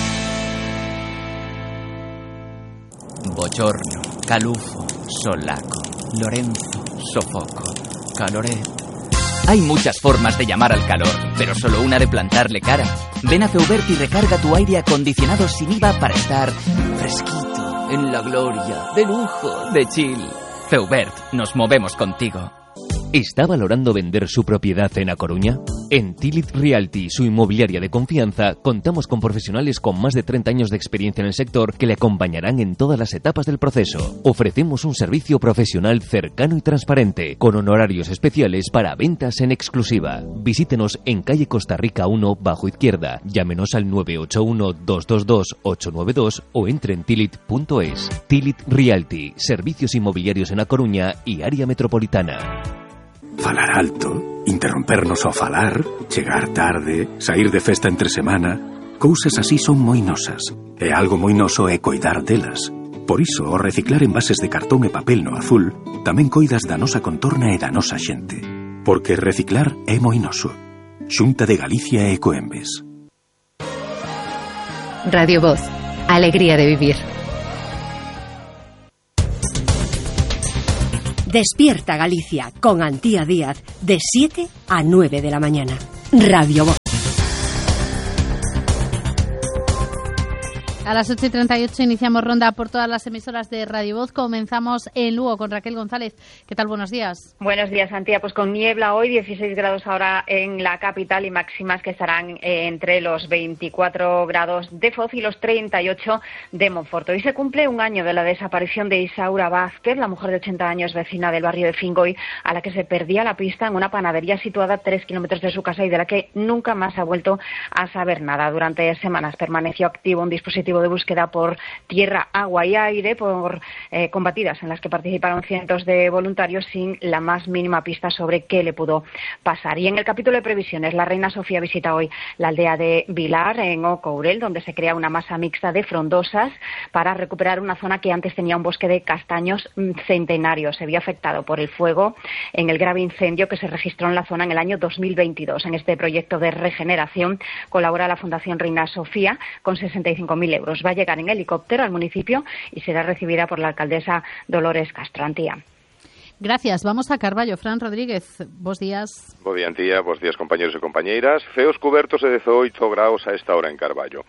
Bochorno, calufo, solaco, Lorenzo, sofoco, caloré. Hay muchas formas de llamar al calor, pero solo una de plantarle cara. Ven a Feubert y recarga tu aire acondicionado sin I V A para estar fresquito, en la gloria, de lujo, de chill. Feubert, nos movemos contigo. ¿Está valorando vender su propiedad en A Coruña? En Tilit Realty, su inmobiliaria de confianza, contamos con profesionales con más de treinta años de experiencia en el sector que le acompañarán en todas las etapas del proceso. Ofrecemos un servicio profesional cercano y transparente, con honorarios especiales para ventas en exclusiva. Visítenos en calle Costa Rica uno, bajo izquierda. Llámenos al nueve ocho uno, dos dos dos, ocho nueve dos o entre en tilit punto es. Tilit Realty, servicios inmobiliarios en A Coruña y área metropolitana. Falar alto, interrompernos ao falar, chegar tarde, sair de festa entre semana, cousas así son moi nosas, e algo moi noso é coidar delas. Por iso, ao reciclar envases de cartón e papel no azul, tamén coidas da nosa contorna e da nosa xente. Porque reciclar é moi noso. Xunta de Galicia e Ecoembes. Radio Voz, alegría de vivir. Despierta Galicia con Antía Díaz de siete a nueve de la mañana. Radio Voz. A las ocho y treinta y ocho iniciamos ronda por todas las emisoras de Radio Voz. Comenzamos en Lugo con Raquel González. ¿Qué tal? Buenos días. Buenos días, Antía. Pues con niebla hoy, dieciséis grados ahora en la capital y máximas que estarán eh, entre los veinticuatro grados de Foz y los treinta y ocho de Monforte. Hoy se cumple un año de la desaparición de Isaura Vázquez, la mujer de ochenta años vecina del barrio de Fingoy, a la que se perdía la pista en una panadería situada a tres kilómetros de su casa y de la que nunca más ha vuelto a saber nada. Durante semanas permaneció activo un dispositivo de búsqueda por tierra, agua y aire por eh, combatidas en las que participaron cientos de voluntarios sin la más mínima pista sobre qué le pudo pasar. Y en el capítulo de previsiones, la reina Sofía visita hoy la aldea de Vilar, en Ocourel, donde se crea una masa mixta de frondosas para recuperar una zona que antes tenía un bosque de castaños centenarios. Se vio afectado por el fuego en el grave incendio que se registró en la zona en el año dos mil veintidós. En este proyecto de regeneración colabora la Fundación Reina Sofía con sesenta y cinco mil euros. Va a llegar en helicóptero al municipio y será recibida por la alcaldesa Dolores Castro. Antía. Gracias. Vamos a Carballo. Fran Rodríguez, bos días. Bo día, Antía. Bos días, compañeros e compañeiras. Ceos cubertos e dezoito graus a esta hora en Carballo.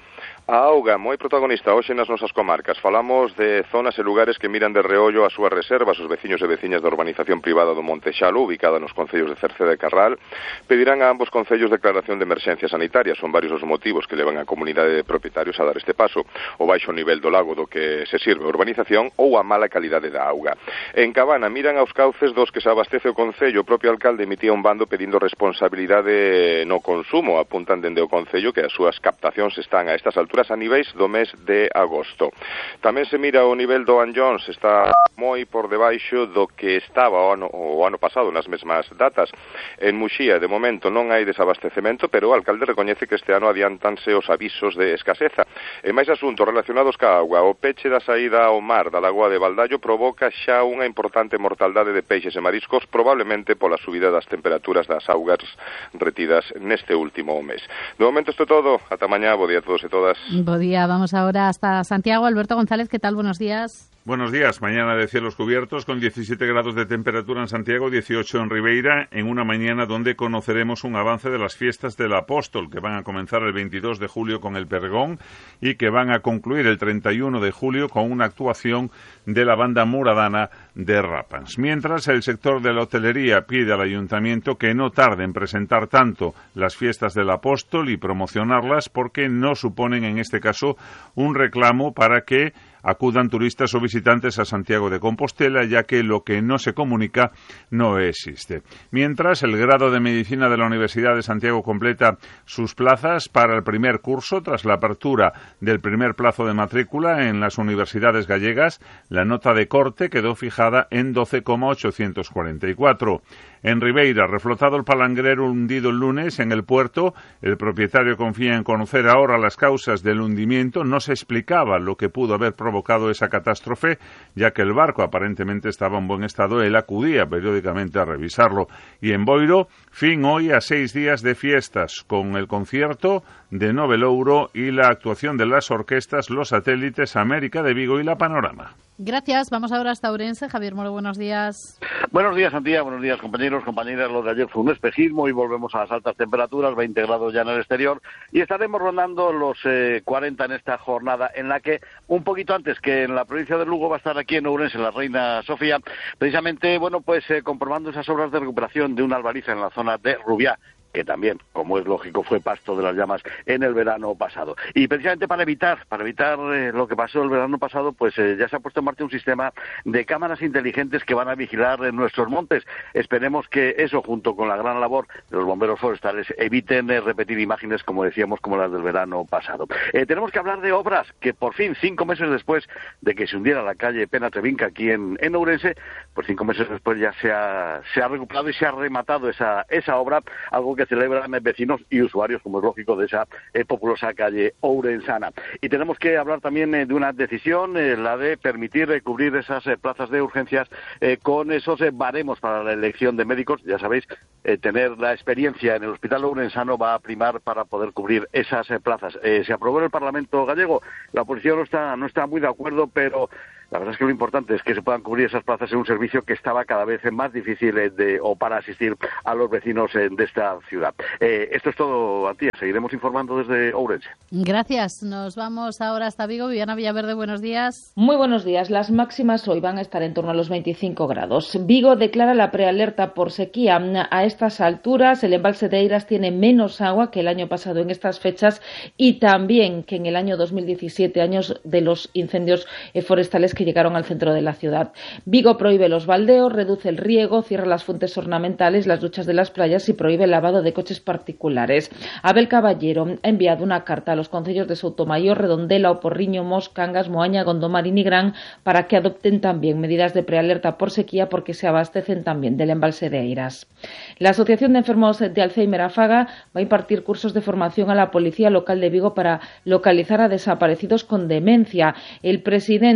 A auga, moi protagonista hoxe nas nosas comarcas. Falamos de zonas e lugares que miran de reollo as súas reservas. Os veciños e veciñas da urbanización privada do Monte Xalo, ubicada nos concellos de Cerceda e Carral, pedirán a ambos concellos declaración de emerxencia sanitaria. Son varios os motivos que levan a comunidade de propietarios a dar este paso. O baixo nivel do lago do que se sirve a urbanización ou a mala calidade da auga. En Cabana miran aos cauces dos que se abastece o concello. O propio alcalde emitía un bando pedindo responsabilidade no consumo. Apuntan dende o concello que as súas captacións están a estas alturas a niveis do mes de agosto. Tamén se mira o nivel do Anllóns, está moi por debaixo do que estaba o ano, o ano pasado nas mesmas datas. En Muxía, de momento, non hai desabastecemento, pero o alcalde recoñece que este ano adiantanse os avisos de escaseza. E máis asuntos relacionados ca auga. O peche da saída ao mar da lagoa de Valdallo provoca xa unha importante mortaldade de peixes e mariscos, probablemente pola subida das temperaturas das augas retidas neste último mes. De momento isto é todo. Ata mañá, bo día a todos e todas. Buen día, vamos ahora hasta Santiago. Alberto González, ¿qué tal? Buenos días. Buenos días. Mañana de cielos cubiertos con diecisiete grados de temperatura en Santiago, dieciocho en Ribeira, en una mañana donde conoceremos un avance de las fiestas del Apóstol, que van a comenzar el veintidós de julio con el pregón y que van a concluir el treinta y uno de julio con una actuación de la banda muradana de Rapans. Mientras, el sector de la hotelería pide al ayuntamiento que no tarde en presentar tanto las fiestas del Apóstol y promocionarlas, porque no suponen en este caso un reclamo para que acudan turistas o visitantes a Santiago de Compostela, ya que lo que no se comunica no existe. Mientras, el grado de Medicina de la Universidad de Santiago completa sus plazas para el primer curso tras la apertura del primer plazo de matrícula en las universidades gallegas. La nota de corte quedó fijada en doce coma ochocientos cuarenta y cuatro. En Ribeira, reflotado el palangrero hundido el lunes en el puerto, el propietario confía en conocer ahora las causas del hundimiento. No se explicaba lo que pudo haber provocado esa catástrofe, ya que el barco aparentemente estaba en buen estado. Él acudía periódicamente a revisarlo. Y en Boiro, fin hoy a seis días de fiestas, con el concierto de Novelouro y la actuación de las orquestas Los Satélites, América de Vigo y La Panorama. Gracias. Vamos ahora hasta Ourense. Javier Moro, buenos días. Buenos días, Antía. Buenos días, compañeros, compañeras. Lo de ayer fue un espejismo y volvemos a las altas temperaturas, veinte grados ya en el exterior, y estaremos rondando los eh, cuarenta en esta jornada, en la que, un poquito antes que en la provincia de Lugo, va a estar aquí en Ourense la Reina Sofía, precisamente, bueno, pues eh, comprobando esas obras de recuperación de una albariza en la zona de Rubiá, que también, como es lógico, fue pasto de las llamas en el verano pasado. Y precisamente para evitar para evitar eh, lo que pasó el verano pasado, pues eh, ya se ha puesto en marcha un sistema de cámaras inteligentes que van a vigilar eh, nuestros montes. Esperemos que eso, junto con la gran labor de los bomberos forestales, eviten eh, repetir imágenes, como decíamos, como las del verano pasado. Eh, tenemos que hablar de obras que, por fin, cinco meses después de que se hundiera la calle Pena Trevinca aquí en, en Ourense, pues cinco meses después ya se ha, se ha recuperado y se ha rematado esa, esa obra, algo que celebran vecinos y usuarios, como es lógico, de esa eh, populosa calle ourensana. Y tenemos que hablar también eh, de una decisión, eh, la de permitir eh, cubrir esas eh, plazas de urgencias eh, con esos eh, baremos para la elección de médicos. Ya sabéis, eh, tener la experiencia en el hospital ourensano va a primar para poder cubrir esas eh, plazas. Eh, se aprobó en el Parlamento gallego. La oposición no está, no está muy de acuerdo, pero la verdad es que lo importante es que se puedan cubrir esas plazas en un servicio que estaba cada vez más difícil de, o para asistir a los vecinos de esta ciudad. Eh, esto es todo, Antía. Seguiremos informando desde Ourense. Gracias. Nos vamos ahora hasta Vigo. Viviana Villaverde, buenos días. Muy buenos días. Las máximas hoy van a estar en torno a los veinticinco grados. Vigo declara la prealerta por sequía. A estas alturas, el embalse de Eiras tiene menos agua que el año pasado en estas fechas y también que en el año dos mil diecisiete, años de los incendios forestales que llegaron al centro de la ciudad. Vigo prohíbe los baldeos, reduce el riego, cierra las fuentes ornamentales, las duchas de las playas y prohíbe el lavado de coches particulares. Abel Caballero ha enviado una carta a los concellos de Soutomayor, Redondela, Oporriño, Mos, Cangas, Moaña, Gondomar y Nigrán para que adopten también medidas de prealerta por sequía, porque se abastecen también del embalse de Eiras. La Asociación de Enfermos de Alzheimer, AFAGA, va a impartir cursos de formación a la Policía Local de Vigo para localizar a desaparecidos con demencia. El presidente, Juan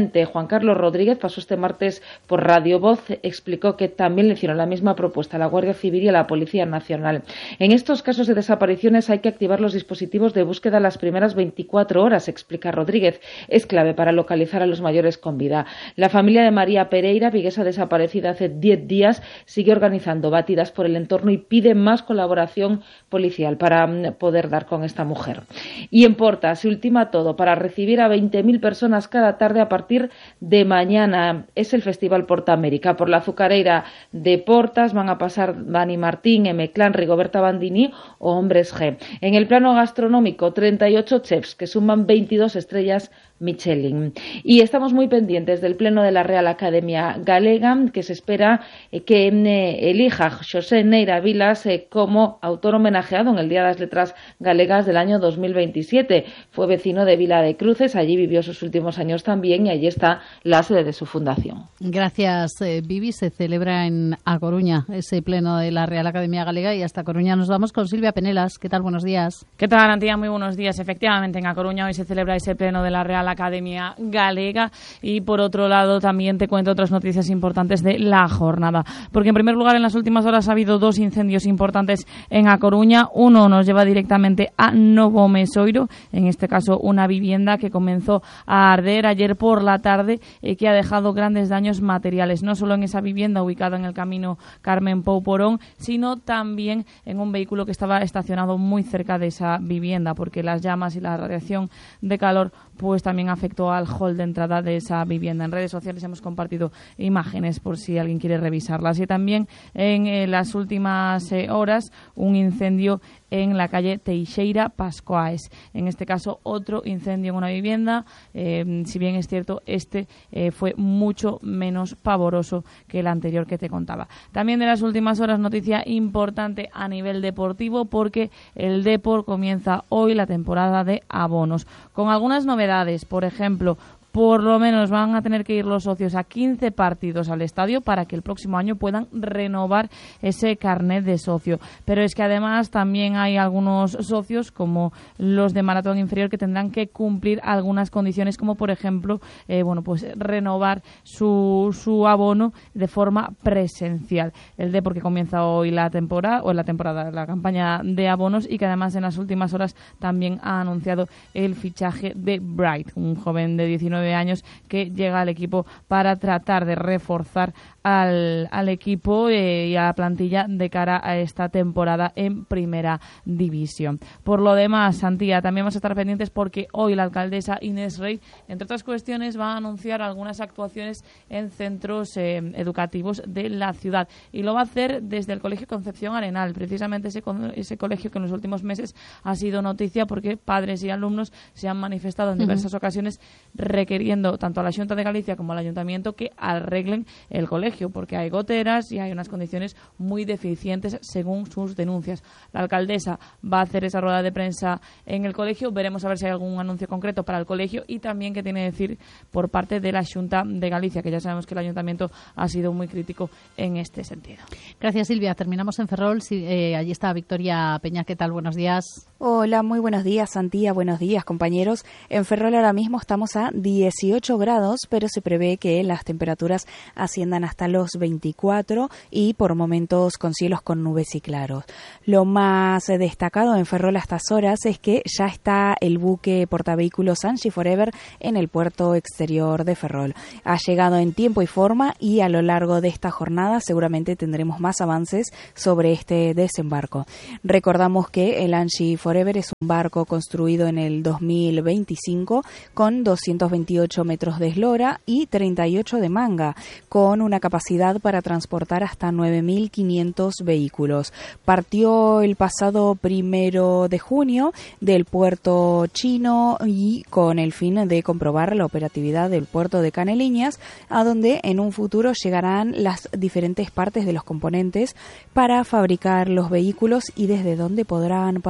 Carlos Rodríguez pasó este martes por Radio Voz, explicó que también le hicieron la misma propuesta a la Guardia Civil y a la Policía Nacional. En estos casos de desapariciones hay que activar los dispositivos de búsqueda las primeras veinticuatro horas, explica Rodríguez. Es clave para localizar a los mayores con vida. La familia de María Pereira, viguesa desaparecida hace diez días, sigue organizando batidas por el entorno y pide más colaboración policial para poder dar con esta mujer. Y en Porta se ultima todo para recibir a veinte mil personas cada tarde a partir de mañana. Es el Festival Porta América. Por la azucareira de Portas van a pasar Dani Martín, M. Clan, Rigoberta Bandini o Hombres G. En el plano gastronómico, treinta y ocho chefs que suman veintidós estrellas Michelin. Y estamos muy pendientes del pleno de la Real Academia Galega, que se espera que eh, elija José Neira Vilas eh, como autor homenajeado en el Día de las Letras Galegas del año dos mil veintisiete. Fue vecino de Vila de Cruces, allí vivió sus últimos años también y allí está la sede de su fundación. Gracias, eh, Vivi. Se celebra en A Coruña ese pleno de la Real Academia Galega y hasta Coruña nos vamos con Silvia Penelas. ¿Qué tal? Buenos días. ¿Qué tal, Antía? Muy buenos días. Efectivamente, en A Coruña hoy se celebra ese pleno de la Real Academia Galega y por otro lado también te cuento otras noticias importantes de la jornada, porque en primer lugar en las últimas horas ha habido dos incendios importantes en A Coruña. Uno nos lleva directamente a Novo Mesoiro, en este caso una vivienda que comenzó a arder ayer por la tarde y que ha dejado grandes daños materiales, no solo en esa vivienda ubicada en el camino Carmen Pou Porón, sino también en un vehículo que estaba estacionado muy cerca de esa vivienda, porque las llamas y la radiación de calor pues también afectó al hall de entrada de esa vivienda. En redes sociales hemos compartido imágenes por si alguien quiere revisarlas. Y también en eh, las últimas eh, horas un incendio en la calle Teixeira Pascoaes. En este caso, otro incendio en una vivienda. Eh, si bien es cierto, este eh, fue mucho menos pavoroso que el anterior que te contaba. También de las últimas horas, noticia importante a nivel deportivo, porque el Depor comienza hoy la temporada de abonos, con algunas novedades. Por ejemplo, por lo menos van a tener que ir los socios a quince partidos al estadio para que el próximo año puedan renovar ese carnet de socio. Pero es que además también hay algunos socios, como los de maratón inferior, que tendrán que cumplir algunas condiciones, como por ejemplo, eh, bueno, pues renovar su, su abono de forma presencial. El D porque comienza hoy la temporada, o la temporada, la campaña de abonos, y que además en las últimas horas también ha anunciado el fichaje de Bright, un joven de diecinueve años que llega al equipo para tratar de reforzar al, al equipo eh, y a la plantilla de cara a esta temporada en Primera División. Por lo demás, Santía, también vamos a estar pendientes porque hoy la alcaldesa Inés Rey, entre otras cuestiones, va a anunciar algunas actuaciones en centros eh, educativos de la ciudad, y lo va a hacer desde el Colegio Concepción Arenal, precisamente ese, ese colegio que en los últimos meses ha sido noticia porque padres y alumnos se han manifestado en diversas uh-huh. ocasiones requiriendo tanto a la Xunta de Galicia como al Ayuntamiento que arreglen el colegio, porque hay goteras y hay unas condiciones muy deficientes según sus denuncias. La alcaldesa va a hacer esa rueda de prensa en el colegio, veremos a ver si hay algún anuncio concreto para el colegio y también qué tiene que decir por parte de la Xunta de Galicia, que ya sabemos que el Ayuntamiento ha sido muy crítico en este sentido. Gracias, Silvia. Terminamos en Ferrol. Sí, eh, allí está Victoria Peña. ¿Qué tal? Buenos días. Hola, muy buenos días, Santía. Buenos días, compañeros. En Ferrol ahora mismo estamos a dieciocho grados, pero se prevé que las temperaturas asciendan hasta los veinticuatro y por momentos con cielos con nubes y claros. Lo más destacado en Ferrol a estas horas es que ya está el buque portavehículos Angie Forever en el puerto exterior de Ferrol. Ha llegado en tiempo y forma y a lo largo de esta jornada seguramente tendremos más avances sobre este desembarco. Recordamos que el Angie Forever es un barco construido en el dos mil veinticinco con doscientos veintiocho metros de eslora y treinta y ocho de manga, con una capacidad para transportar hasta nueve mil quinientos vehículos. Partió el pasado primero de junio del puerto chino y con el fin de comprobar la operatividad del puerto de Caneliñas, a donde en un futuro llegarán las diferentes partes de los componentes para fabricar los vehículos y desde donde podrán partir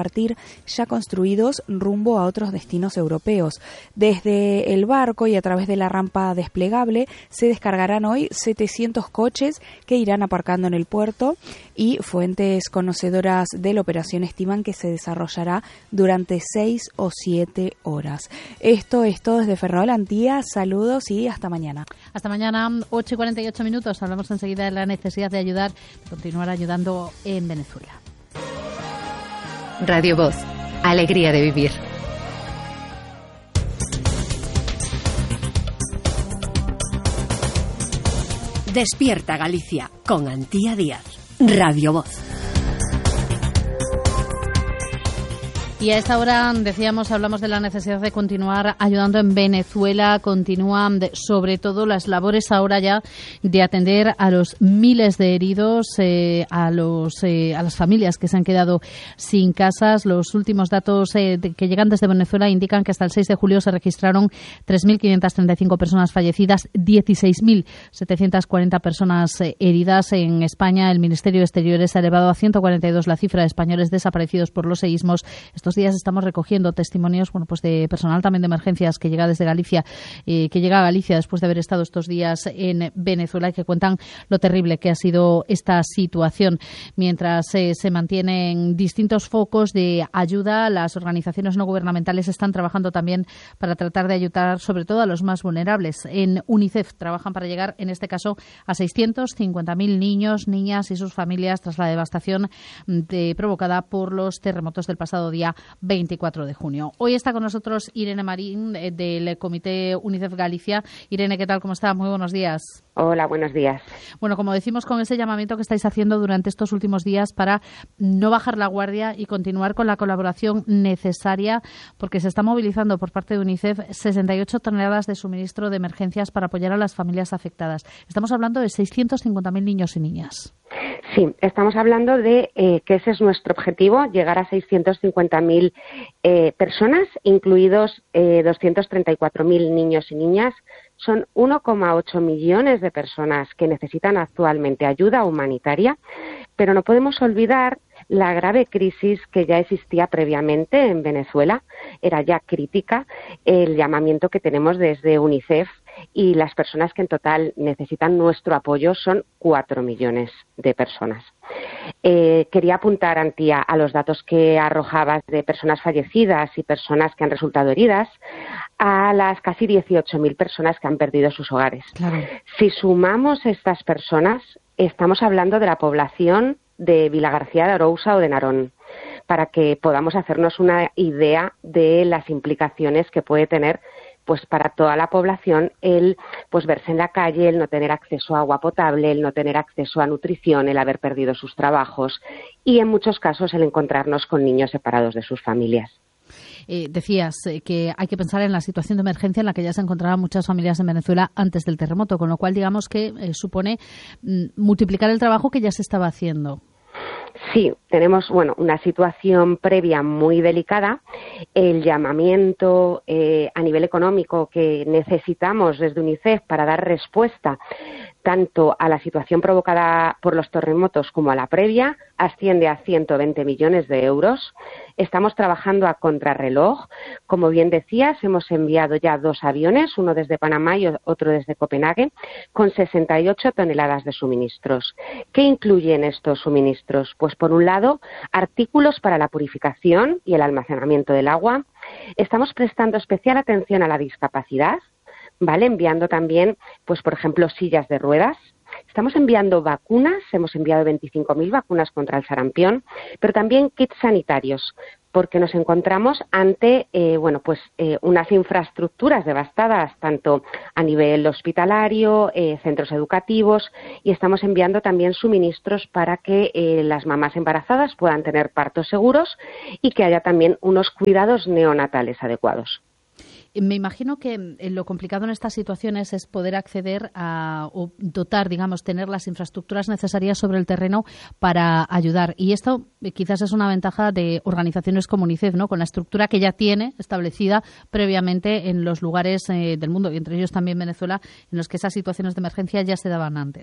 ya construidos rumbo a otros destinos europeos. Desde el barco y a través de la rampa desplegable se descargarán hoy setecientos coches que irán aparcando en el puerto, y fuentes conocedoras de la operación estiman que se desarrollará durante seis o siete horas. Esto es todo desde Ferrol, Antía. Saludos y hasta mañana. Hasta mañana, ocho y cuarenta y ocho minutos. Hablamos enseguida de la necesidad de ayudar, de continuar ayudando en Venezuela. Radio Voz. Alegría de vivir. Despierta Galicia con Antía Díaz. Radio Voz. Y a esta hora, decíamos, hablamos de la necesidad de continuar ayudando en Venezuela. Continúan, de, sobre todo, las labores ahora ya de atender a los miles de heridos, eh, a los eh, a las familias que se han quedado sin casas. Los últimos datos eh, de, que llegan desde Venezuela indican que hasta el seis de julio se registraron tres mil quinientas treinta y cinco personas fallecidas, dieciséis mil setecientas cuarenta personas eh, heridas. En España, el Ministerio de Exteriores ha elevado a ciento cuarenta y dos la cifra de españoles desaparecidos por los seísmos. Estos días estamos recogiendo testimonios, bueno, pues de personal también de emergencias que llega desde Galicia, eh, que llega a Galicia después de haber estado estos días en Venezuela, y que cuentan lo terrible que ha sido esta situación. Mientras eh, se mantienen distintos focos de ayuda, las organizaciones no gubernamentales están trabajando también para tratar de ayudar sobre todo a los más vulnerables. En UNICEF trabajan para llegar, en este caso, a seiscientos cincuenta mil niños, niñas y sus familias tras la devastación de, provocada por los terremotos del pasado día veinticuatro de junio. Hoy está con nosotros Irene Marín, eh, del Comité UNICEF Galicia. Irene, ¿qué tal? ¿Cómo está? Muy buenos días. Hola, buenos días. Bueno, como decimos, con ese llamamiento que estáis haciendo durante estos últimos días para no bajar la guardia y continuar con la colaboración necesaria, porque se está movilizando por parte de UNICEF sesenta y ocho toneladas de suministro de emergencias para apoyar a las familias afectadas. Estamos hablando de seiscientos cincuenta mil niños y niñas. Sí, estamos hablando de eh, que ese es nuestro objetivo, llegar a seiscientos cincuenta mil eh, personas, incluidos eh, doscientos treinta y cuatro mil niños y niñas. Son uno coma ocho millones de personas que necesitan actualmente ayuda humanitaria, pero no podemos olvidar la grave crisis que ya existía previamente en Venezuela. Era ya crítica el llamamiento que tenemos desde UNICEF, y las personas que en total necesitan nuestro apoyo son cuatro millones de personas. Eh, quería apuntar, Antía, a los datos que arrojabas de personas fallecidas y personas que han resultado heridas, a las casi dieciocho mil personas que han perdido sus hogares. Claro. Si sumamos estas personas, estamos hablando de la población de Vilagarcía de Arousa o de Narón, para que podamos hacernos una idea de las implicaciones que puede tener, pues, para toda la población el pues verse en la calle, el no tener acceso a agua potable, el no tener acceso a nutrición, el haber perdido sus trabajos y, en muchos casos, el encontrarnos con niños separados de sus familias. Eh, decías eh, que hay que pensar en la situación de emergencia en la que ya se encontraban muchas familias en Venezuela antes del terremoto, con lo cual digamos que eh, supone mm, multiplicar el trabajo que ya se estaba haciendo. Sí, tenemos bueno una situación previa muy delicada. El llamamiento eh, a nivel económico que necesitamos desde UNICEF para dar respuesta tanto a la situación provocada por los terremotos como a la previa asciende a ciento veinte millones de euros. Estamos trabajando a contrarreloj. Como bien decías, hemos enviado ya dos aviones, uno desde Panamá y otro desde Copenhague, con sesenta y ocho toneladas de suministros. ¿Qué incluyen estos suministros? Pues, por un lado, artículos para la purificación y el almacenamiento del agua. Estamos prestando especial atención a la discapacidad, ¿vale? Enviando también, pues, por ejemplo, sillas de ruedas. Estamos enviando vacunas, hemos enviado veinticinco mil vacunas contra el sarampión, pero también kits sanitarios, porque nos encontramos ante eh, bueno, pues, eh, unas infraestructuras devastadas, tanto a nivel hospitalario, eh, centros educativos, y estamos enviando también suministros para que eh, las mamás embarazadas puedan tener partos seguros y que haya también unos cuidados neonatales adecuados. Me imagino que lo complicado en estas situaciones es poder acceder a o dotar, digamos, tener las infraestructuras necesarias sobre el terreno para ayudar. Y esto quizás es una ventaja de organizaciones como UNICEF, ¿no? Con la estructura que ya tiene establecida previamente en los lugares eh, del mundo, y entre ellos también Venezuela, en los que esas situaciones de emergencia ya se daban antes.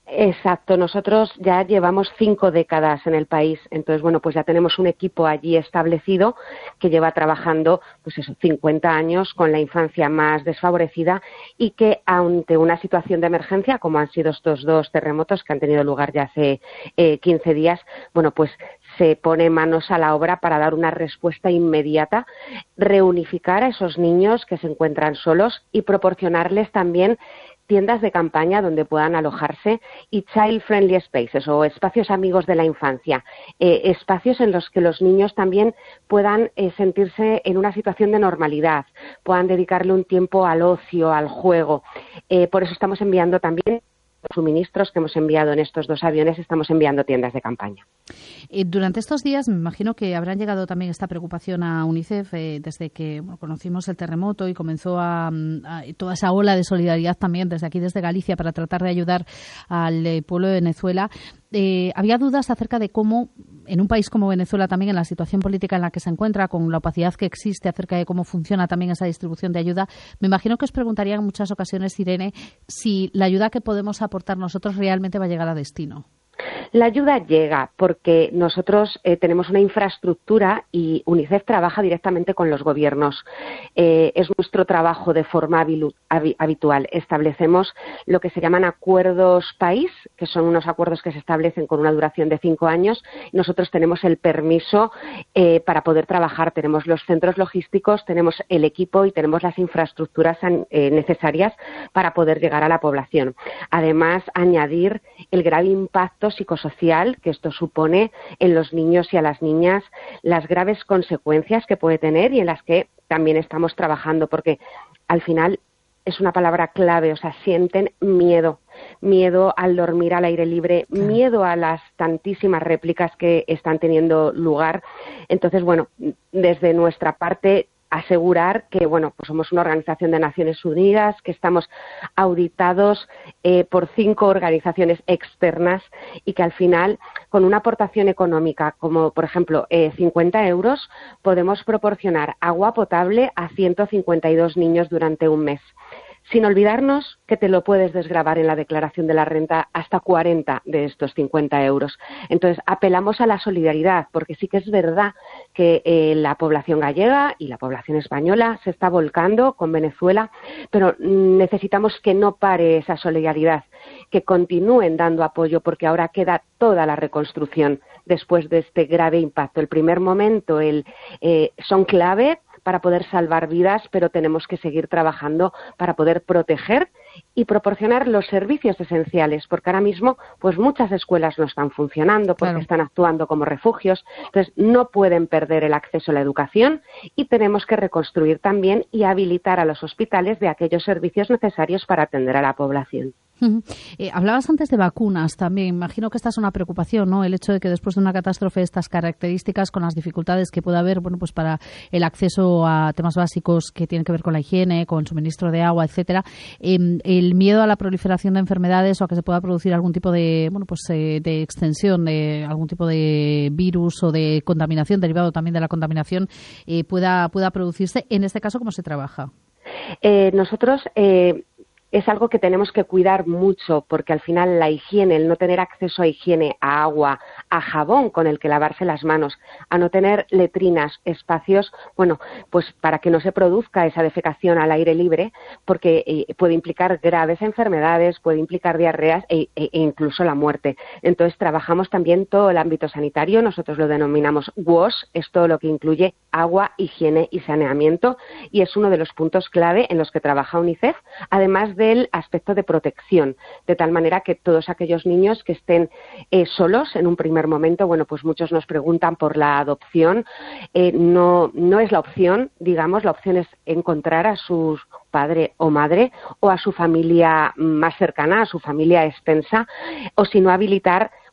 Exacto, nosotros ya llevamos cinco décadas en el país, entonces bueno, pues ya tenemos un equipo allí establecido que lleva trabajando pues eso, cincuenta años con la infancia más desfavorecida y que ante una situación de emergencia, como han sido estos dos terremotos que han tenido lugar ya hace eh, quince días, bueno, pues se pone manos a la obra para dar una respuesta inmediata, reunificar a esos niños que se encuentran solos y proporcionarles también tiendas de campaña donde puedan alojarse y child friendly spaces o espacios amigos de la infancia, eh, espacios en los que los niños también puedan eh, sentirse en una situación de normalidad, puedan dedicarle un tiempo al ocio, al juego. Eh, por eso estamos enviando también suministros que hemos enviado en estos dos aviones, estamos enviando tiendas de campaña. Eh, durante estos días me imagino que habrán llegado también esta preocupación a UNICEF eh, desde que bueno, conocimos el terremoto y comenzó a, a toda esa ola de solidaridad también desde aquí, desde Galicia, para tratar de ayudar al eh, pueblo de Venezuela. Eh, había dudas acerca de cómo, en un país como Venezuela también, en la situación política en la que se encuentra, con la opacidad que existe acerca de cómo funciona también esa distribución de ayuda, me imagino que os preguntarían en muchas ocasiones, Irene, si la ayuda que podemos aportar nosotros realmente va a llegar a destino. La ayuda llega porque nosotros eh, tenemos una infraestructura y UNICEF trabaja directamente con los gobiernos. Eh, es nuestro trabajo de forma habilu- hab- habitual. Establecemos lo que se llaman acuerdos país, que son unos acuerdos que se establecen con una duración de cinco años. Nosotros tenemos el permiso eh, para poder trabajar. Tenemos los centros logísticos, tenemos el equipo y tenemos las infraestructuras eh, necesarias para poder llegar a la población. Además, añadir el grave impacto psicosocial que esto supone en los niños y a las niñas, las graves consecuencias que puede tener y en las que también estamos trabajando, porque al final es una palabra clave, o sea, sienten miedo, miedo al dormir al aire libre, miedo a las tantísimas réplicas que están teniendo lugar. Entonces, bueno, desde nuestra parte, asegurar que, bueno, pues somos una organización de Naciones Unidas, que estamos auditados eh, por cinco organizaciones externas y que al final, con una aportación económica, como por ejemplo eh, cincuenta euros, podemos proporcionar agua potable a ciento cincuenta y dos niños durante un mes. Sin olvidarnos que te lo puedes desgravar en la declaración de la renta hasta cuarenta de estos cincuenta euros. Entonces, apelamos a la solidaridad, porque sí que es verdad que eh, la población gallega y la población española se está volcando con Venezuela, pero necesitamos que no pare esa solidaridad, que continúen dando apoyo, porque ahora queda toda la reconstrucción después de este grave impacto. El primer momento el, eh, son clave para poder salvar vidas, pero tenemos que seguir trabajando para poder proteger y proporcionar los servicios esenciales, porque ahora mismo pues muchas escuelas no están funcionando porque claro. están actuando como refugios, entonces no pueden perder el acceso a la educación y tenemos que reconstruir también y habilitar a los hospitales de aquellos servicios necesarios para atender a la población. Uh-huh. Eh, hablabas antes de vacunas también. Imagino que esta es una preocupación, ¿no? El hecho de que después de una catástrofe de estas características, con las dificultades que pueda haber, bueno, pues para el acceso a temas básicos que tienen que ver con la higiene, con suministro de agua, etcétera, eh, el miedo a la proliferación de enfermedades o a que se pueda producir algún tipo de, bueno, pues eh, de extensión de algún tipo de virus o de contaminación derivado también de la contaminación eh, pueda pueda producirse. En este caso, ¿cómo se trabaja? Eh, nosotros eh, es algo que tenemos que cuidar mucho, porque al final la higiene, el no tener acceso a higiene, a agua, a jabón con el que lavarse las manos, a no tener letrinas, espacios, bueno, pues para que no se produzca esa defecación al aire libre, porque eh, puede implicar graves enfermedades, puede implicar diarreas e, e, e incluso la muerte. Entonces trabajamos también todo el ámbito sanitario, nosotros lo denominamos W A S H, es todo lo que incluye agua, higiene y saneamiento, y es uno de los puntos clave en los que trabaja UNICEF, además del aspecto de protección, de tal manera que todos aquellos niños que estén eh, solos en un primer momento, bueno, pues muchos nos preguntan por la adopción, eh, no, no es la opción, digamos, la opción es encontrar a su padre o madre o a su familia más cercana, a su familia extensa, o si no habilitar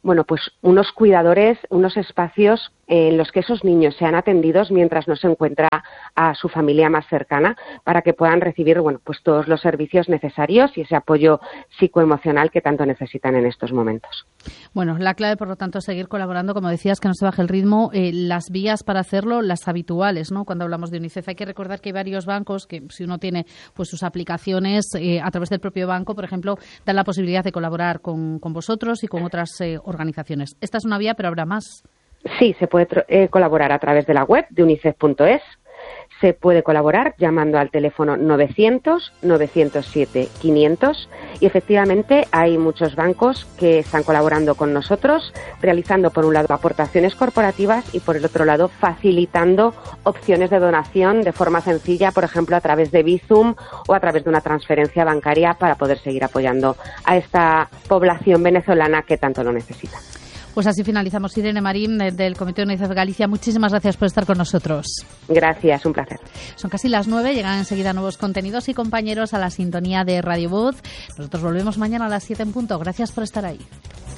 bueno, pues unos cuidadores, unos espacios en los que esos niños sean atendidos mientras no se encuentra a su familia más cercana, para que puedan recibir, bueno, pues todos los servicios necesarios y ese apoyo psicoemocional que tanto necesitan en estos momentos. Bueno, la clave, por lo tanto, es seguir colaborando, como decías, que no se baje el ritmo. Eh, las vías para hacerlo, las habituales, ¿no? Cuando hablamos de UNICEF, hay que recordar que hay varios bancos que, si uno tiene pues sus aplicaciones eh, a través del propio banco, por ejemplo, dan la posibilidad de colaborar con, con vosotros y con otras eh, organizaciones. Esta es una vía, pero habrá más. Sí, se puede eh, colaborar a través de la web de unicef punto es. Se puede colaborar llamando al teléfono novecientos, novecientos siete, quinientos y efectivamente hay muchos bancos que están colaborando con nosotros, realizando por un lado aportaciones corporativas y por el otro lado facilitando opciones de donación de forma sencilla, por ejemplo a través de Bizum o a través de una transferencia bancaria, para poder seguir apoyando a esta población venezolana que tanto lo necesita. Pues así finalizamos. Irene Marín, del Comité UNICEF Galicia, muchísimas gracias por estar con nosotros. Gracias, un placer. Son casi las nueve, llegan enseguida nuevos contenidos y compañeros a la sintonía de Radio Voz. Nosotros volvemos mañana a las siete en punto. Gracias por estar ahí.